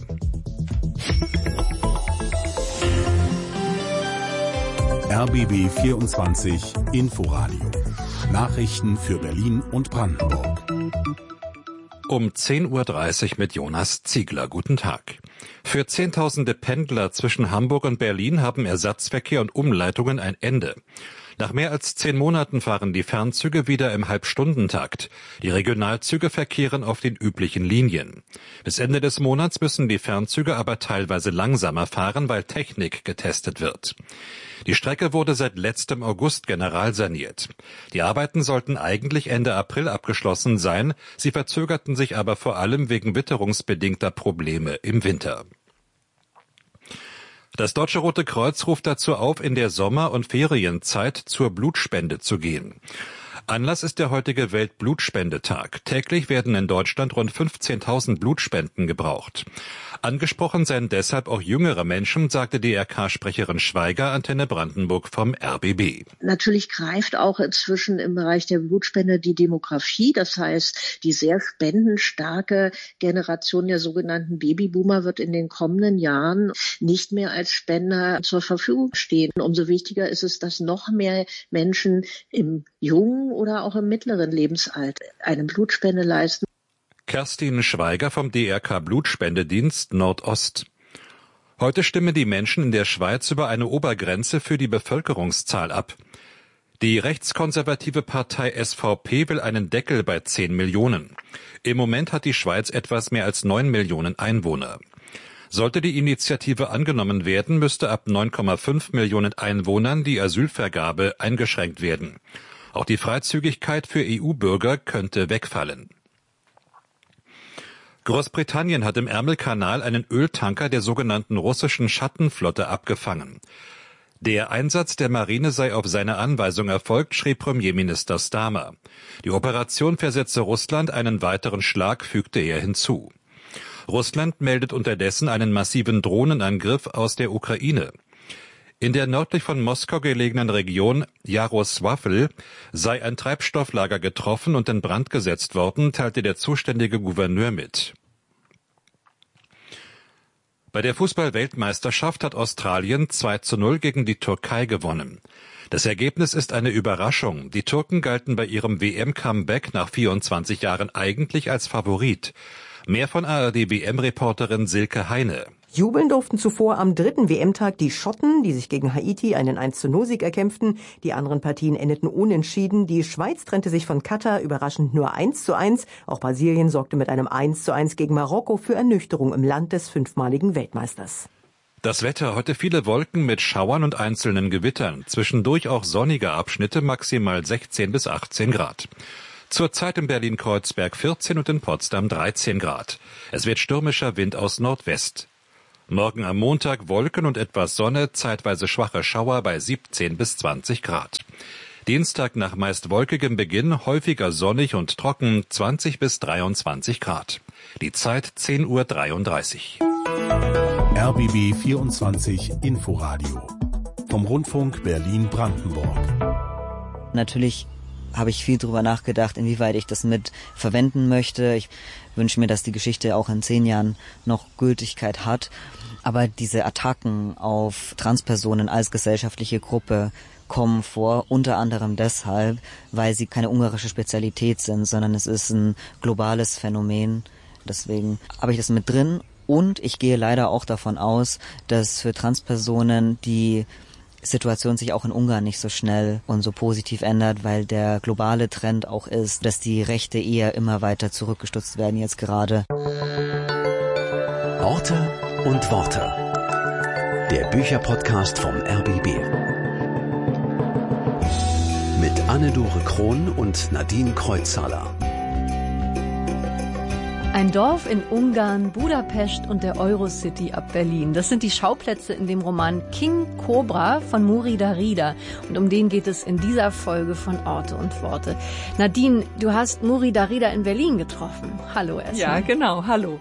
S3: RBB 24 Inforadio. Nachrichten für Berlin und Brandenburg.
S26: Um 10.30 Uhr mit Jonas Ziegler. Guten Tag. Für Zehntausende Pendler zwischen Hamburg und Berlin haben Ersatzverkehr und Umleitungen ein Ende. Nach mehr als 10 Monaten fahren die Fernzüge wieder im Halbstundentakt. Die Regionalzüge verkehren auf den üblichen Linien. Bis Ende des Monats müssen die Fernzüge aber teilweise langsamer fahren, weil Technik getestet wird. Die Strecke wurde seit letztem August generalsaniert. Die Arbeiten sollten eigentlich Ende April abgeschlossen sein, sie verzögerten sich aber vor allem wegen witterungsbedingter Probleme im Winter. Das Deutsche Rote Kreuz ruft dazu auf, in der Sommer- und Ferienzeit zur Blutspende zu gehen. Anlass ist der heutige Weltblutspendetag. Täglich werden in Deutschland rund 15.000 Blutspenden gebraucht. Angesprochen seien deshalb auch jüngere Menschen, sagte DRK-Sprecherin Schweiger, Antenne Brandenburg vom RBB.
S27: Natürlich greift auch inzwischen im Bereich der Blutspende die Demografie. Das heißt, die sehr spendenstarke Generation der sogenannten Babyboomer wird in den kommenden Jahren nicht mehr als Spender zur Verfügung stehen. Umso wichtiger ist es, dass noch mehr Menschen im jungen oder auch im mittleren Lebensalter eine Blutspende leisten.
S26: Kerstin Schweiger vom DRK Blutspendedienst Nordost. Heute stimmen die Menschen in der Schweiz über eine Obergrenze für die Bevölkerungszahl ab. Die rechtskonservative Partei SVP will einen Deckel bei 10 Millionen. Im Moment hat die Schweiz etwas mehr als 9 Millionen Einwohner. Sollte die Initiative angenommen werden, müsste ab 9,5 Millionen Einwohnern die Asylvergabe eingeschränkt werden. Auch die Freizügigkeit für EU-Bürger könnte wegfallen. Großbritannien hat im Ärmelkanal einen Öltanker der sogenannten russischen Schattenflotte abgefangen. Der Einsatz der Marine sei auf seine Anweisung erfolgt, schrieb Premierminister Starmer. Die Operation versetze Russland einen weiteren Schlag, fügte er hinzu. Russland meldet unterdessen einen massiven Drohnenangriff aus der Ukraine. In der nördlich von Moskau gelegenen Region Jarosławl sei ein Treibstofflager getroffen und in Brand gesetzt worden, teilte der zuständige Gouverneur mit. Bei der Fußball-Weltmeisterschaft hat Australien 2:0 gegen die Türkei gewonnen. Das Ergebnis ist eine Überraschung. Die Türken galten bei ihrem WM-Comeback nach 24 Jahren eigentlich als Favorit. Mehr von ARD-WM-Reporterin Silke Heine.
S8: Jubeln durften zuvor am dritten WM-Tag die Schotten, die sich gegen Haiti einen 1:0-Sieg erkämpften. Die anderen Partien endeten unentschieden. Die Schweiz trennte sich von Katar überraschend nur 1:1. Auch Brasilien sorgte mit einem 1:1 gegen Marokko für Ernüchterung im Land des fünfmaligen Weltmeisters.
S26: Das Wetter, heute viele Wolken mit Schauern und einzelnen Gewittern. Zwischendurch auch sonnige Abschnitte, maximal 16 bis 18 Grad. Zurzeit in Berlin-Kreuzberg 14 und in Potsdam 13 Grad. Es wird stürmischer Wind aus Nordwest. Morgen am Montag Wolken und etwas Sonne, zeitweise schwache Schauer bei 17 bis 20 Grad. Dienstag nach meist wolkigem Beginn häufiger sonnig und trocken, 20 bis 23 Grad. Die Zeit 10:33 Uhr.
S3: RBB 24 Inforadio vom Rundfunk Berlin-Brandenburg.
S9: Natürlich habe ich viel drüber nachgedacht, inwieweit ich das mit verwenden möchte. Ich wünsche mir, dass die Geschichte auch in 10 Jahren noch Gültigkeit hat. Aber diese Attacken auf Transpersonen als gesellschaftliche Gruppe kommen vor, unter anderem deshalb, weil sie keine ungarische Spezialität sind, sondern es ist ein globales Phänomen. Deswegen habe ich das mit drin. Und ich gehe leider auch davon aus, dass für Transpersonen die Situation sich auch in Ungarn nicht so schnell und so positiv ändert, weil der globale Trend auch ist, dass die Rechte eher immer weiter zurückgestutzt werden jetzt gerade.
S3: Orte und Worte. Der Bücherpodcast vom RBB. Mit Anne-Dore Krohn und Nadine Kreuzhaler.
S10: Ein Dorf in Ungarn, Budapest und der Eurocity ab Berlin. Das sind die Schauplätze in dem Roman King Cobra von Muri Darida. Und um den geht es in dieser Folge von Orte und Worte. Nadine, du hast Muri Darida in Berlin getroffen. Hallo erstmal.
S11: Ja, genau. Hallo.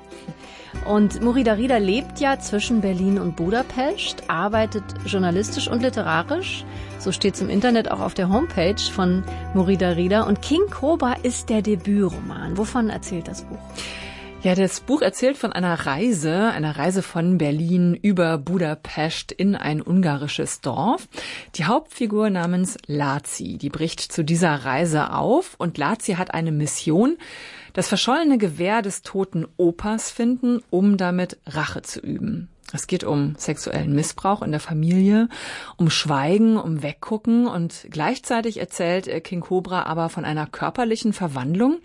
S10: Und Muri Darida lebt ja zwischen Berlin und Budapest, arbeitet journalistisch und literarisch. So steht es im Internet auch auf der Homepage von Muri Darida. Und King Cobra ist der Debütroman. Wovon erzählt das Buch?
S11: Ja, das Buch erzählt von einer Reise von Berlin über Budapest in ein ungarisches Dorf. Die Hauptfigur namens László, die bricht zu dieser Reise auf und László hat eine Mission, das verschollene Gewehr des toten Opas finden, um damit Rache zu üben. Es geht um sexuellen Missbrauch in der Familie, um Schweigen, um Weggucken und gleichzeitig erzählt King Cobra aber von einer körperlichen Verwandlung.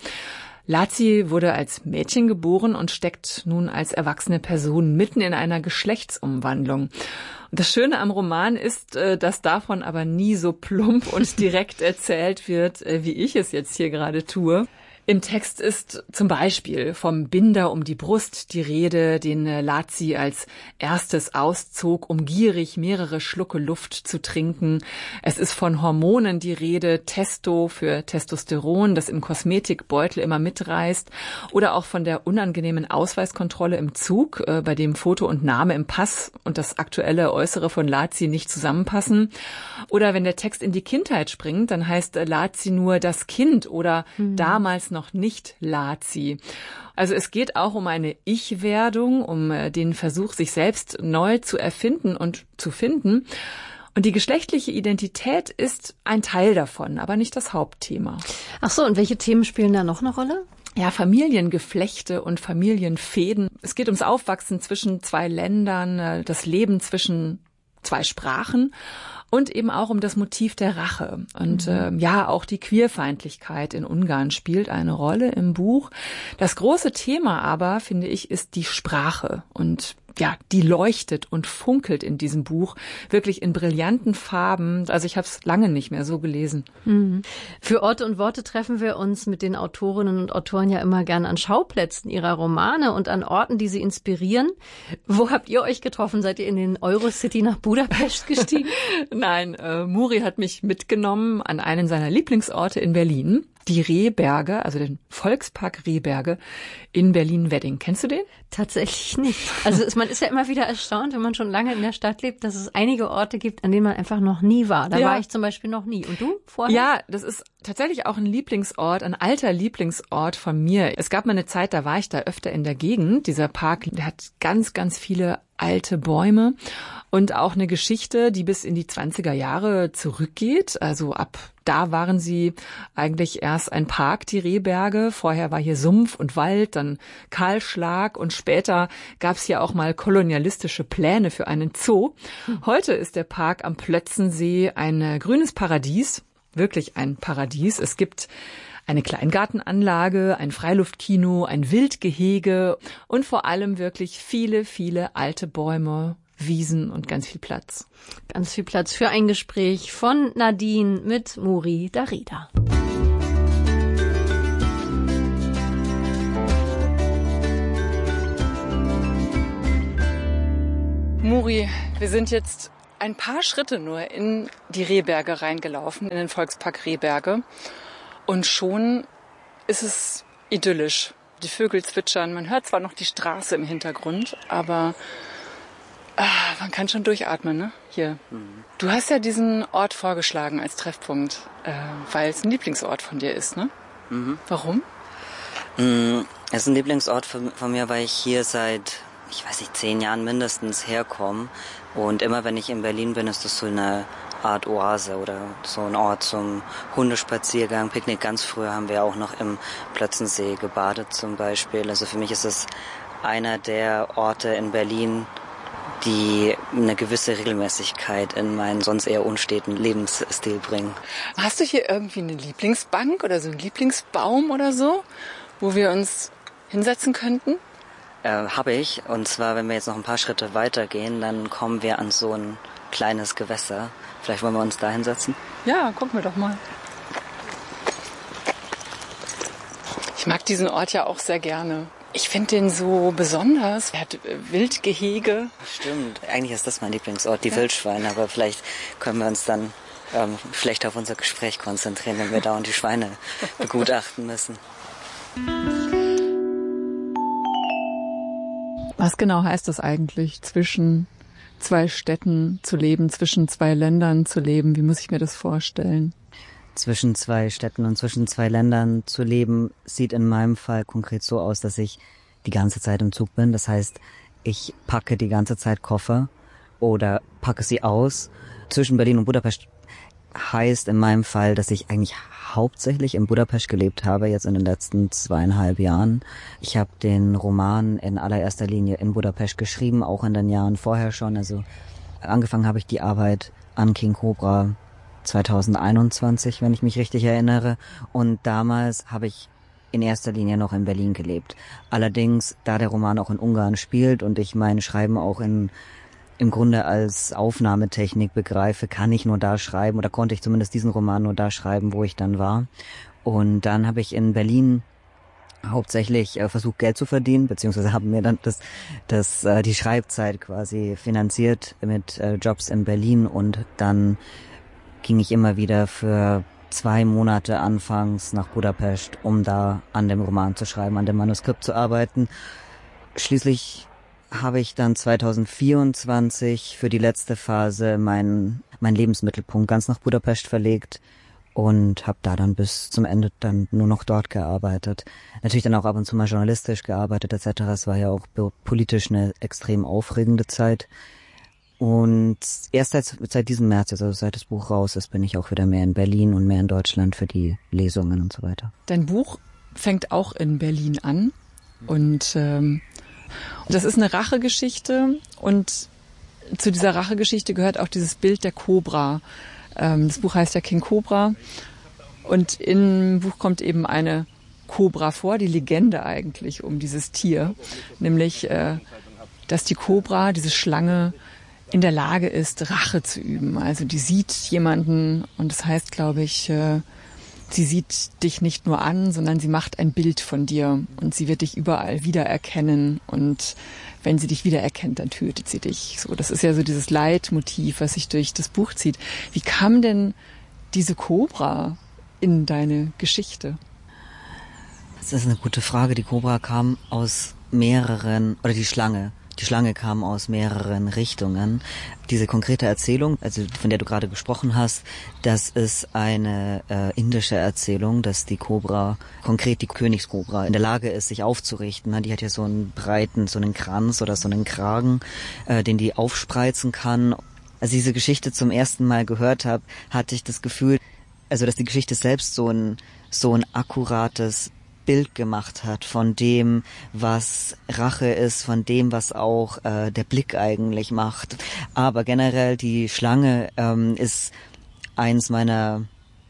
S11: László wurde als Mädchen geboren und steckt nun als erwachsene Person mitten in einer Geschlechtsumwandlung. Und das Schöne am Roman ist, dass davon aber nie so plump und direkt erzählt wird, wie ich es jetzt hier gerade tue. Im Text ist zum Beispiel vom Binder um die Brust die Rede, den László als erstes auszog, um gierig mehrere Schlucke Luft zu trinken. Es ist von Hormonen die Rede, Testo für Testosteron, das im Kosmetikbeutel immer mitreißt. Oder auch von der unangenehmen Ausweiskontrolle im Zug, bei dem Foto und Name im Pass und das aktuelle Äußere von László nicht zusammenpassen. Oder wenn der Text in die Kindheit springt, dann heißt László nur das Kind oder damals noch nicht László. Also es geht auch um eine Ich-Werdung, um den Versuch, sich selbst neu zu erfinden und zu finden. Und die geschlechtliche Identität ist ein Teil davon, aber nicht das Hauptthema.
S10: Ach so, und welche Themen spielen da noch eine Rolle?
S11: Ja, Familiengeflechte und Familienfäden. Es geht ums Aufwachsen zwischen zwei Ländern, das Leben zwischen zwei Sprachen. Und eben auch um das Motiv der Rache. Und auch die Queerfeindlichkeit in Ungarn spielt eine Rolle im Buch. Das große Thema aber, finde ich, ist die Sprache. Und die leuchtet und funkelt in diesem Buch, wirklich in brillanten Farben. Also ich habe es lange nicht mehr so gelesen.
S10: Mhm. Für Orte und Worte treffen wir uns mit den Autorinnen und Autoren ja immer gern an Schauplätzen ihrer Romane und an Orten, die sie inspirieren. Wo habt ihr euch getroffen? Seid ihr in den Eurocity nach Budapest gestiegen?
S11: Nein, Muri hat mich mitgenommen an einen seiner Lieblingsorte in Berlin. Die Rehberge, also den Volkspark Rehberge in Berlin-Wedding. Kennst du den?
S10: Tatsächlich nicht. Also man ist ja immer wieder erstaunt, wenn man schon lange in der Stadt lebt, dass es einige Orte gibt, an denen man einfach noch nie war. Da war ich zum Beispiel noch nie. Und du vorher?
S11: Ja, das ist tatsächlich auch ein Lieblingsort, ein alter Lieblingsort von mir. Es gab mal eine Zeit, da war ich da öfter in der Gegend. Dieser Park, der hat ganz, ganz viele alte Bäume und auch eine Geschichte, die bis in die 20er Jahre zurückgeht. Also ab da waren sie eigentlich erst ein Park, die Rehberge. Vorher war hier Sumpf und Wald, dann Kahlschlag und später gab es hier auch mal kolonialistische Pläne für einen Zoo. Heute ist der Park am Plötzensee ein grünes Paradies, wirklich ein Paradies. Es gibt eine Kleingartenanlage, ein Freiluftkino, ein Wildgehege und vor allem wirklich viele, viele alte Bäume, Wiesen und ganz viel Platz.
S10: Ganz viel Platz für ein Gespräch von Nadine mit Muri Darida.
S11: Muri, wir sind jetzt ein paar Schritte nur in die Rehberge reingelaufen, in den Volkspark Rehberge. Und schon ist es idyllisch. Die Vögel zwitschern, man hört zwar noch die Straße im Hintergrund, aber man kann schon durchatmen, ne? Hier. Du hast ja diesen Ort vorgeschlagen als Treffpunkt, weil es ein Lieblingsort von dir ist, ne?
S9: Mhm.
S11: Warum?
S9: Es ist ein Lieblingsort von mir, weil ich hier seit, 10 Jahren mindestens herkomme. Und immer wenn ich in Berlin bin, ist das so eine Art Oase oder so ein Ort zum Hundespaziergang, Picknick. Ganz früher haben wir auch noch im Plötzensee gebadet zum Beispiel. Also für mich ist es einer der Orte in Berlin, die eine gewisse Regelmäßigkeit in meinen sonst eher unsteten Lebensstil bringen.
S11: Hast du hier irgendwie eine Lieblingsbank oder so einen Lieblingsbaum oder so, wo wir uns hinsetzen könnten?
S9: Habe ich. Und zwar, wenn wir jetzt noch ein paar Schritte weitergehen, dann kommen wir an so ein kleines Gewässer. Vielleicht wollen wir uns da hinsetzen?
S11: Ja, gucken wir doch mal. Ich mag diesen Ort ja auch sehr gerne. Ich finde den so besonders. Er hat Wildgehege.
S9: Stimmt. Eigentlich ist das mein Lieblingsort, die Wildschweine. Aber vielleicht können wir uns dann schlecht auf unser Gespräch konzentrieren, wenn wir dauernd die Schweine begutachten müssen.
S11: Was genau heißt das eigentlich, zwischen zwei Städten zu leben, zwischen zwei Ländern zu leben? Wie muss ich mir das vorstellen?
S9: Zwischen zwei Städten und zwischen zwei Ländern zu leben, sieht in meinem Fall konkret so aus, dass ich die ganze Zeit im Zug bin. Das heißt, ich packe die ganze Zeit Koffer oder packe sie aus. Zwischen Berlin und Budapest heißt in meinem Fall, dass ich eigentlich hauptsächlich in Budapest gelebt habe, jetzt in den letzten 2,5 Jahren. Ich habe den Roman in allererster Linie in Budapest geschrieben, auch in den Jahren vorher schon. Also angefangen habe ich die Arbeit an King Cobra 2021, wenn ich mich richtig erinnere. Und damals habe ich in erster Linie noch in Berlin gelebt. Allerdings, da der Roman auch in Ungarn spielt und ich mein Schreiben auch im Grunde als Aufnahmetechnik begreife, kann ich nur da schreiben oder konnte ich zumindest diesen Roman nur da schreiben, wo ich dann war. Und dann habe ich in Berlin hauptsächlich versucht, Geld zu verdienen, beziehungsweise haben mir dann die Schreibzeit quasi finanziert mit Jobs in Berlin und dann ging ich immer wieder für 2 Monate anfangs nach Budapest, um da an dem Roman zu schreiben, an dem Manuskript zu arbeiten. Schließlich habe ich dann 2024 für die letzte Phase meinen Lebensmittelpunkt ganz nach Budapest verlegt und habe da dann bis zum Ende dann nur noch dort gearbeitet. Natürlich dann auch ab und zu mal journalistisch gearbeitet etc. Es war ja auch politisch eine extrem aufregende Zeit. Und erst seit diesem März, also seit das Buch raus ist, bin ich auch wieder mehr in Berlin und mehr in Deutschland für die Lesungen und so weiter.
S11: Dein Buch fängt auch in Berlin an und das ist eine Rachegeschichte und zu dieser Rachegeschichte gehört auch dieses Bild der Kobra. Das Buch heißt ja King Cobra und im Buch kommt eben eine Kobra vor, die Legende eigentlich um dieses Tier, nämlich dass die Kobra, diese Schlange, in der Lage ist, Rache zu üben. Also die sieht jemanden und das heißt, glaube ich, sie sieht dich nicht nur an, sondern sie macht ein Bild von dir und sie wird dich überall wiedererkennen und wenn sie dich wiedererkennt, dann tötet sie dich. So, das ist ja so dieses Leitmotiv, was sich durch das Buch zieht. Wie kam denn diese Kobra in deine Geschichte?
S9: Das ist eine gute Frage. Die Kobra kam aus mehreren, oder die Schlange kam aus mehreren Richtungen. Diese konkrete Erzählung, also von der du gerade gesprochen hast, das ist eine indische Erzählung, dass die Kobra, konkret die Königskobra, in der Lage ist, sich aufzurichten. Die hat ja so einen breiten, so einen Kranz oder so einen Kragen, den die aufspreizen kann. Als ich diese Geschichte zum ersten Mal gehört habe, hatte ich das Gefühl, also dass die Geschichte selbst so ein akkurates Bild gemacht hat von dem, was Rache ist, von dem, was auch der Blick eigentlich macht. Aber generell die Schlange ist eins meiner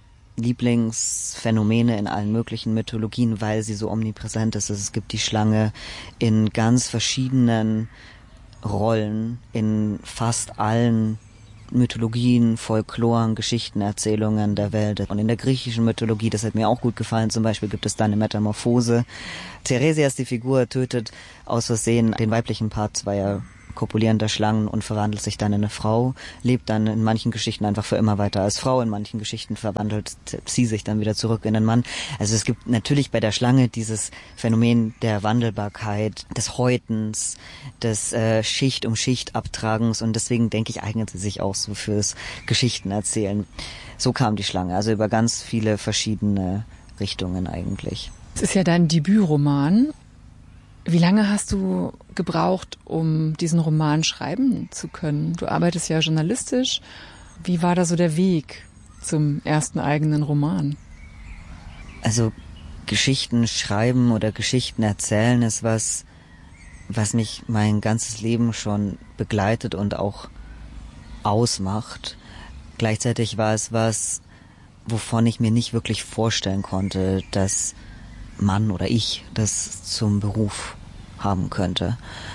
S9: Lieblingsphänomene in allen möglichen Mythologien, weil sie so omnipräsent ist. Also es gibt die Schlange in ganz verschiedenen Rollen, in fast allen Mythologien, Folkloren, Geschichtenerzählungen der Welt. Und in der griechischen Mythologie, das hat mir auch gut gefallen, zum Beispiel gibt es da eine Metamorphose. Theresias, die Figur, tötet aus Versehen den weiblichen Part zweier kopulierender Schlangen und verwandelt sich dann in eine Frau, lebt dann in manchen Geschichten einfach für immer weiter als Frau, in manchen Geschichten verwandelt sie sich dann wieder zurück in einen Mann. Also es gibt natürlich bei der Schlange dieses Phänomen der Wandelbarkeit, des Häutens, des Schicht um Schicht Abtragens und deswegen denke ich, eignet sie sich auch so fürs Geschichtenerzählen. So kam die Schlange, also über ganz viele verschiedene Richtungen eigentlich.
S11: Es ist ja dein Debütroman. Wie lange hast du gebraucht, um diesen Roman schreiben zu können? Du arbeitest ja journalistisch. Wie war da so der Weg zum ersten eigenen Roman?
S9: Also Geschichten schreiben oder Geschichten erzählen ist was mich mein ganzes Leben schon begleitet und auch ausmacht. Gleichzeitig war es was, wovon ich mir nicht wirklich vorstellen konnte, dass Mann oder ich das zum Beruf haben könnte.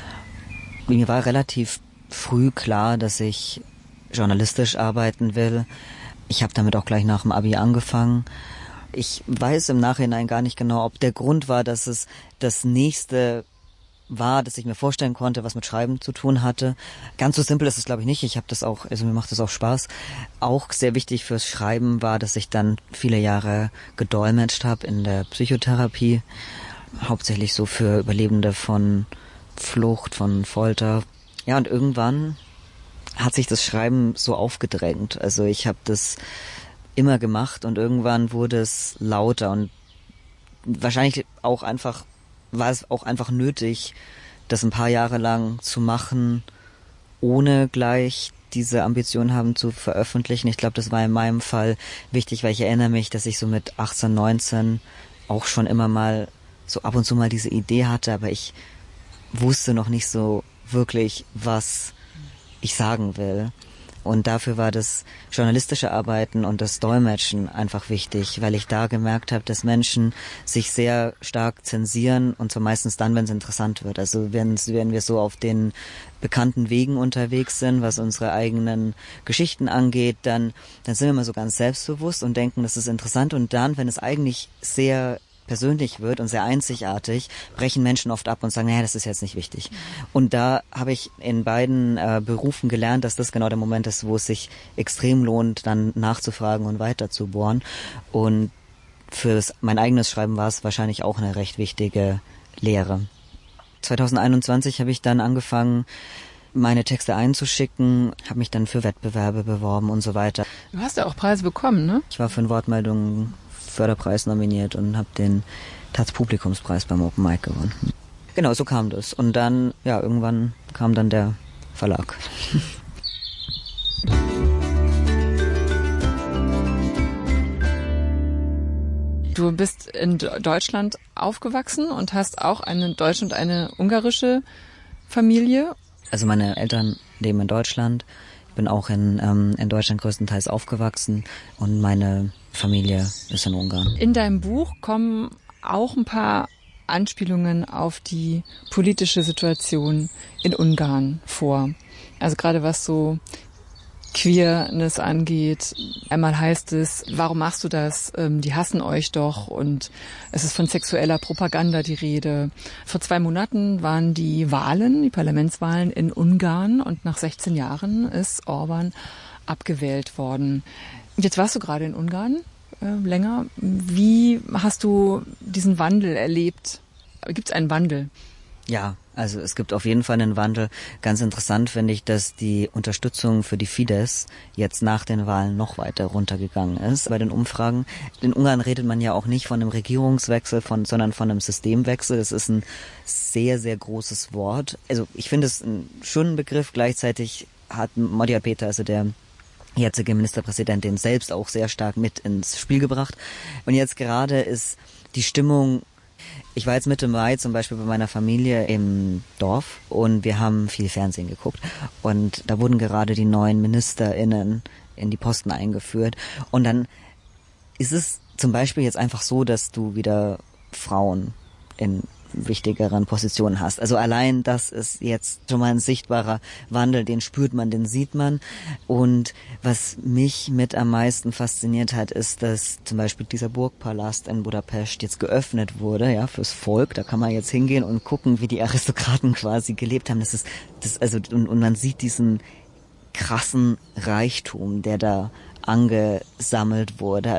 S9: Mir war relativ früh klar, dass ich journalistisch arbeiten will. Ich habe damit auch gleich nach dem Abi angefangen. Ich weiß im Nachhinein gar nicht genau, ob der Grund war, dass es das nächste war, dass ich mir vorstellen konnte, was mit Schreiben zu tun hatte. Ganz so simpel ist es, glaube ich, nicht. Ich habe das auch, also mir macht das auch Spaß. Auch sehr wichtig fürs Schreiben war, dass ich dann viele Jahre gedolmetscht habe in der Psychotherapie. Hauptsächlich so für Überlebende von Flucht, von Folter. Ja, und irgendwann hat sich das Schreiben so aufgedrängt. Also ich habe das immer gemacht und irgendwann wurde es lauter und wahrscheinlich auch einfach war es auch einfach nötig, das ein paar Jahre lang zu machen, ohne gleich diese Ambition haben zu veröffentlichen. Ich glaube, das war in meinem Fall wichtig, weil ich erinnere mich, dass ich so mit 18, 19 auch schon immer mal so ab und zu mal diese Idee hatte, aber ich wusste noch nicht so wirklich, was ich sagen will. Und dafür war das journalistische Arbeiten und das Dolmetschen einfach wichtig, weil ich da gemerkt habe, dass Menschen sich sehr stark zensieren und zwar meistens dann, wenn es interessant wird. Also wenn wir so auf den bekannten Wegen unterwegs sind, was unsere eigenen Geschichten angeht, dann sind wir immer so ganz selbstbewusst und denken, das ist interessant. Und dann, wenn es eigentlich sehr persönlich wird und sehr einzigartig, brechen Menschen oft ab und sagen, naja, das ist jetzt nicht wichtig. Und da habe ich in beiden Berufen gelernt, dass das genau der Moment ist, wo es sich extrem lohnt, dann nachzufragen und weiter zu bohren. Und für mein eigenes Schreiben war es wahrscheinlich auch eine recht wichtige Lehre. 2021 habe ich dann angefangen, meine Texte einzuschicken, habe mich dann für Wettbewerbe beworben und so weiter.
S11: Du hast ja auch Preise bekommen, ne?
S9: Ich war für einen Wortmeldungen-Förderpreis nominiert und habe den Taz-Publikumspreis beim Open Mic gewonnen. Genau, so kam das. Und dann, ja, irgendwann kam dann der Verlag.
S11: Du bist in Deutschland aufgewachsen und hast auch eine deutsche und eine ungarische Familie.
S9: Also meine Eltern leben in Deutschland. Ich bin auch in Deutschland größtenteils aufgewachsen und meine Familie ist in Ungarn.
S11: In deinem Buch kommen auch ein paar Anspielungen auf die politische Situation in Ungarn vor. Also gerade was so Queerness angeht. Einmal heißt es, warum machst du das? Die hassen euch doch, und es ist von sexueller Propaganda die Rede. Vor 2 Monaten waren die Wahlen, die Parlamentswahlen in Ungarn, und nach 16 Jahren ist Orban abgewählt worden. Jetzt warst du gerade in Ungarn länger. Wie hast du diesen Wandel erlebt? Gibt es einen Wandel?
S9: Ja, also es gibt auf jeden Fall einen Wandel. Ganz interessant finde ich, dass die Unterstützung für die Fidesz jetzt nach den Wahlen noch weiter runtergegangen ist. Bei den Umfragen, in Ungarn redet man ja auch nicht von einem Regierungswechsel, sondern von einem Systemwechsel. Das ist ein sehr, sehr großes Wort. Also ich finde es einen schönen Begriff. Gleichzeitig hat Magyar Péter, also der jetzige Ministerpräsident, den selbst auch sehr stark mit ins Spiel gebracht. Und jetzt gerade ist die Stimmung. Ich war jetzt Mitte Mai zum Beispiel bei meiner Familie im Dorf und wir haben viel Fernsehen geguckt. Und da wurden gerade die neuen MinisterInnen in die Posten eingeführt. Und dann ist es zum Beispiel jetzt einfach so, dass du wieder Frauen in wichtigeren Positionen hast. Also allein das ist jetzt schon mal ein sichtbarer Wandel, den spürt man, den sieht man. Und was mich mit am meisten fasziniert hat, ist, dass zum Beispiel dieser Burgpalast in Budapest jetzt geöffnet wurde, ja, fürs Volk. Da kann man jetzt hingehen und gucken, wie die Aristokraten quasi gelebt haben. Und man sieht diesen krassen Reichtum, der da angesammelt wurde.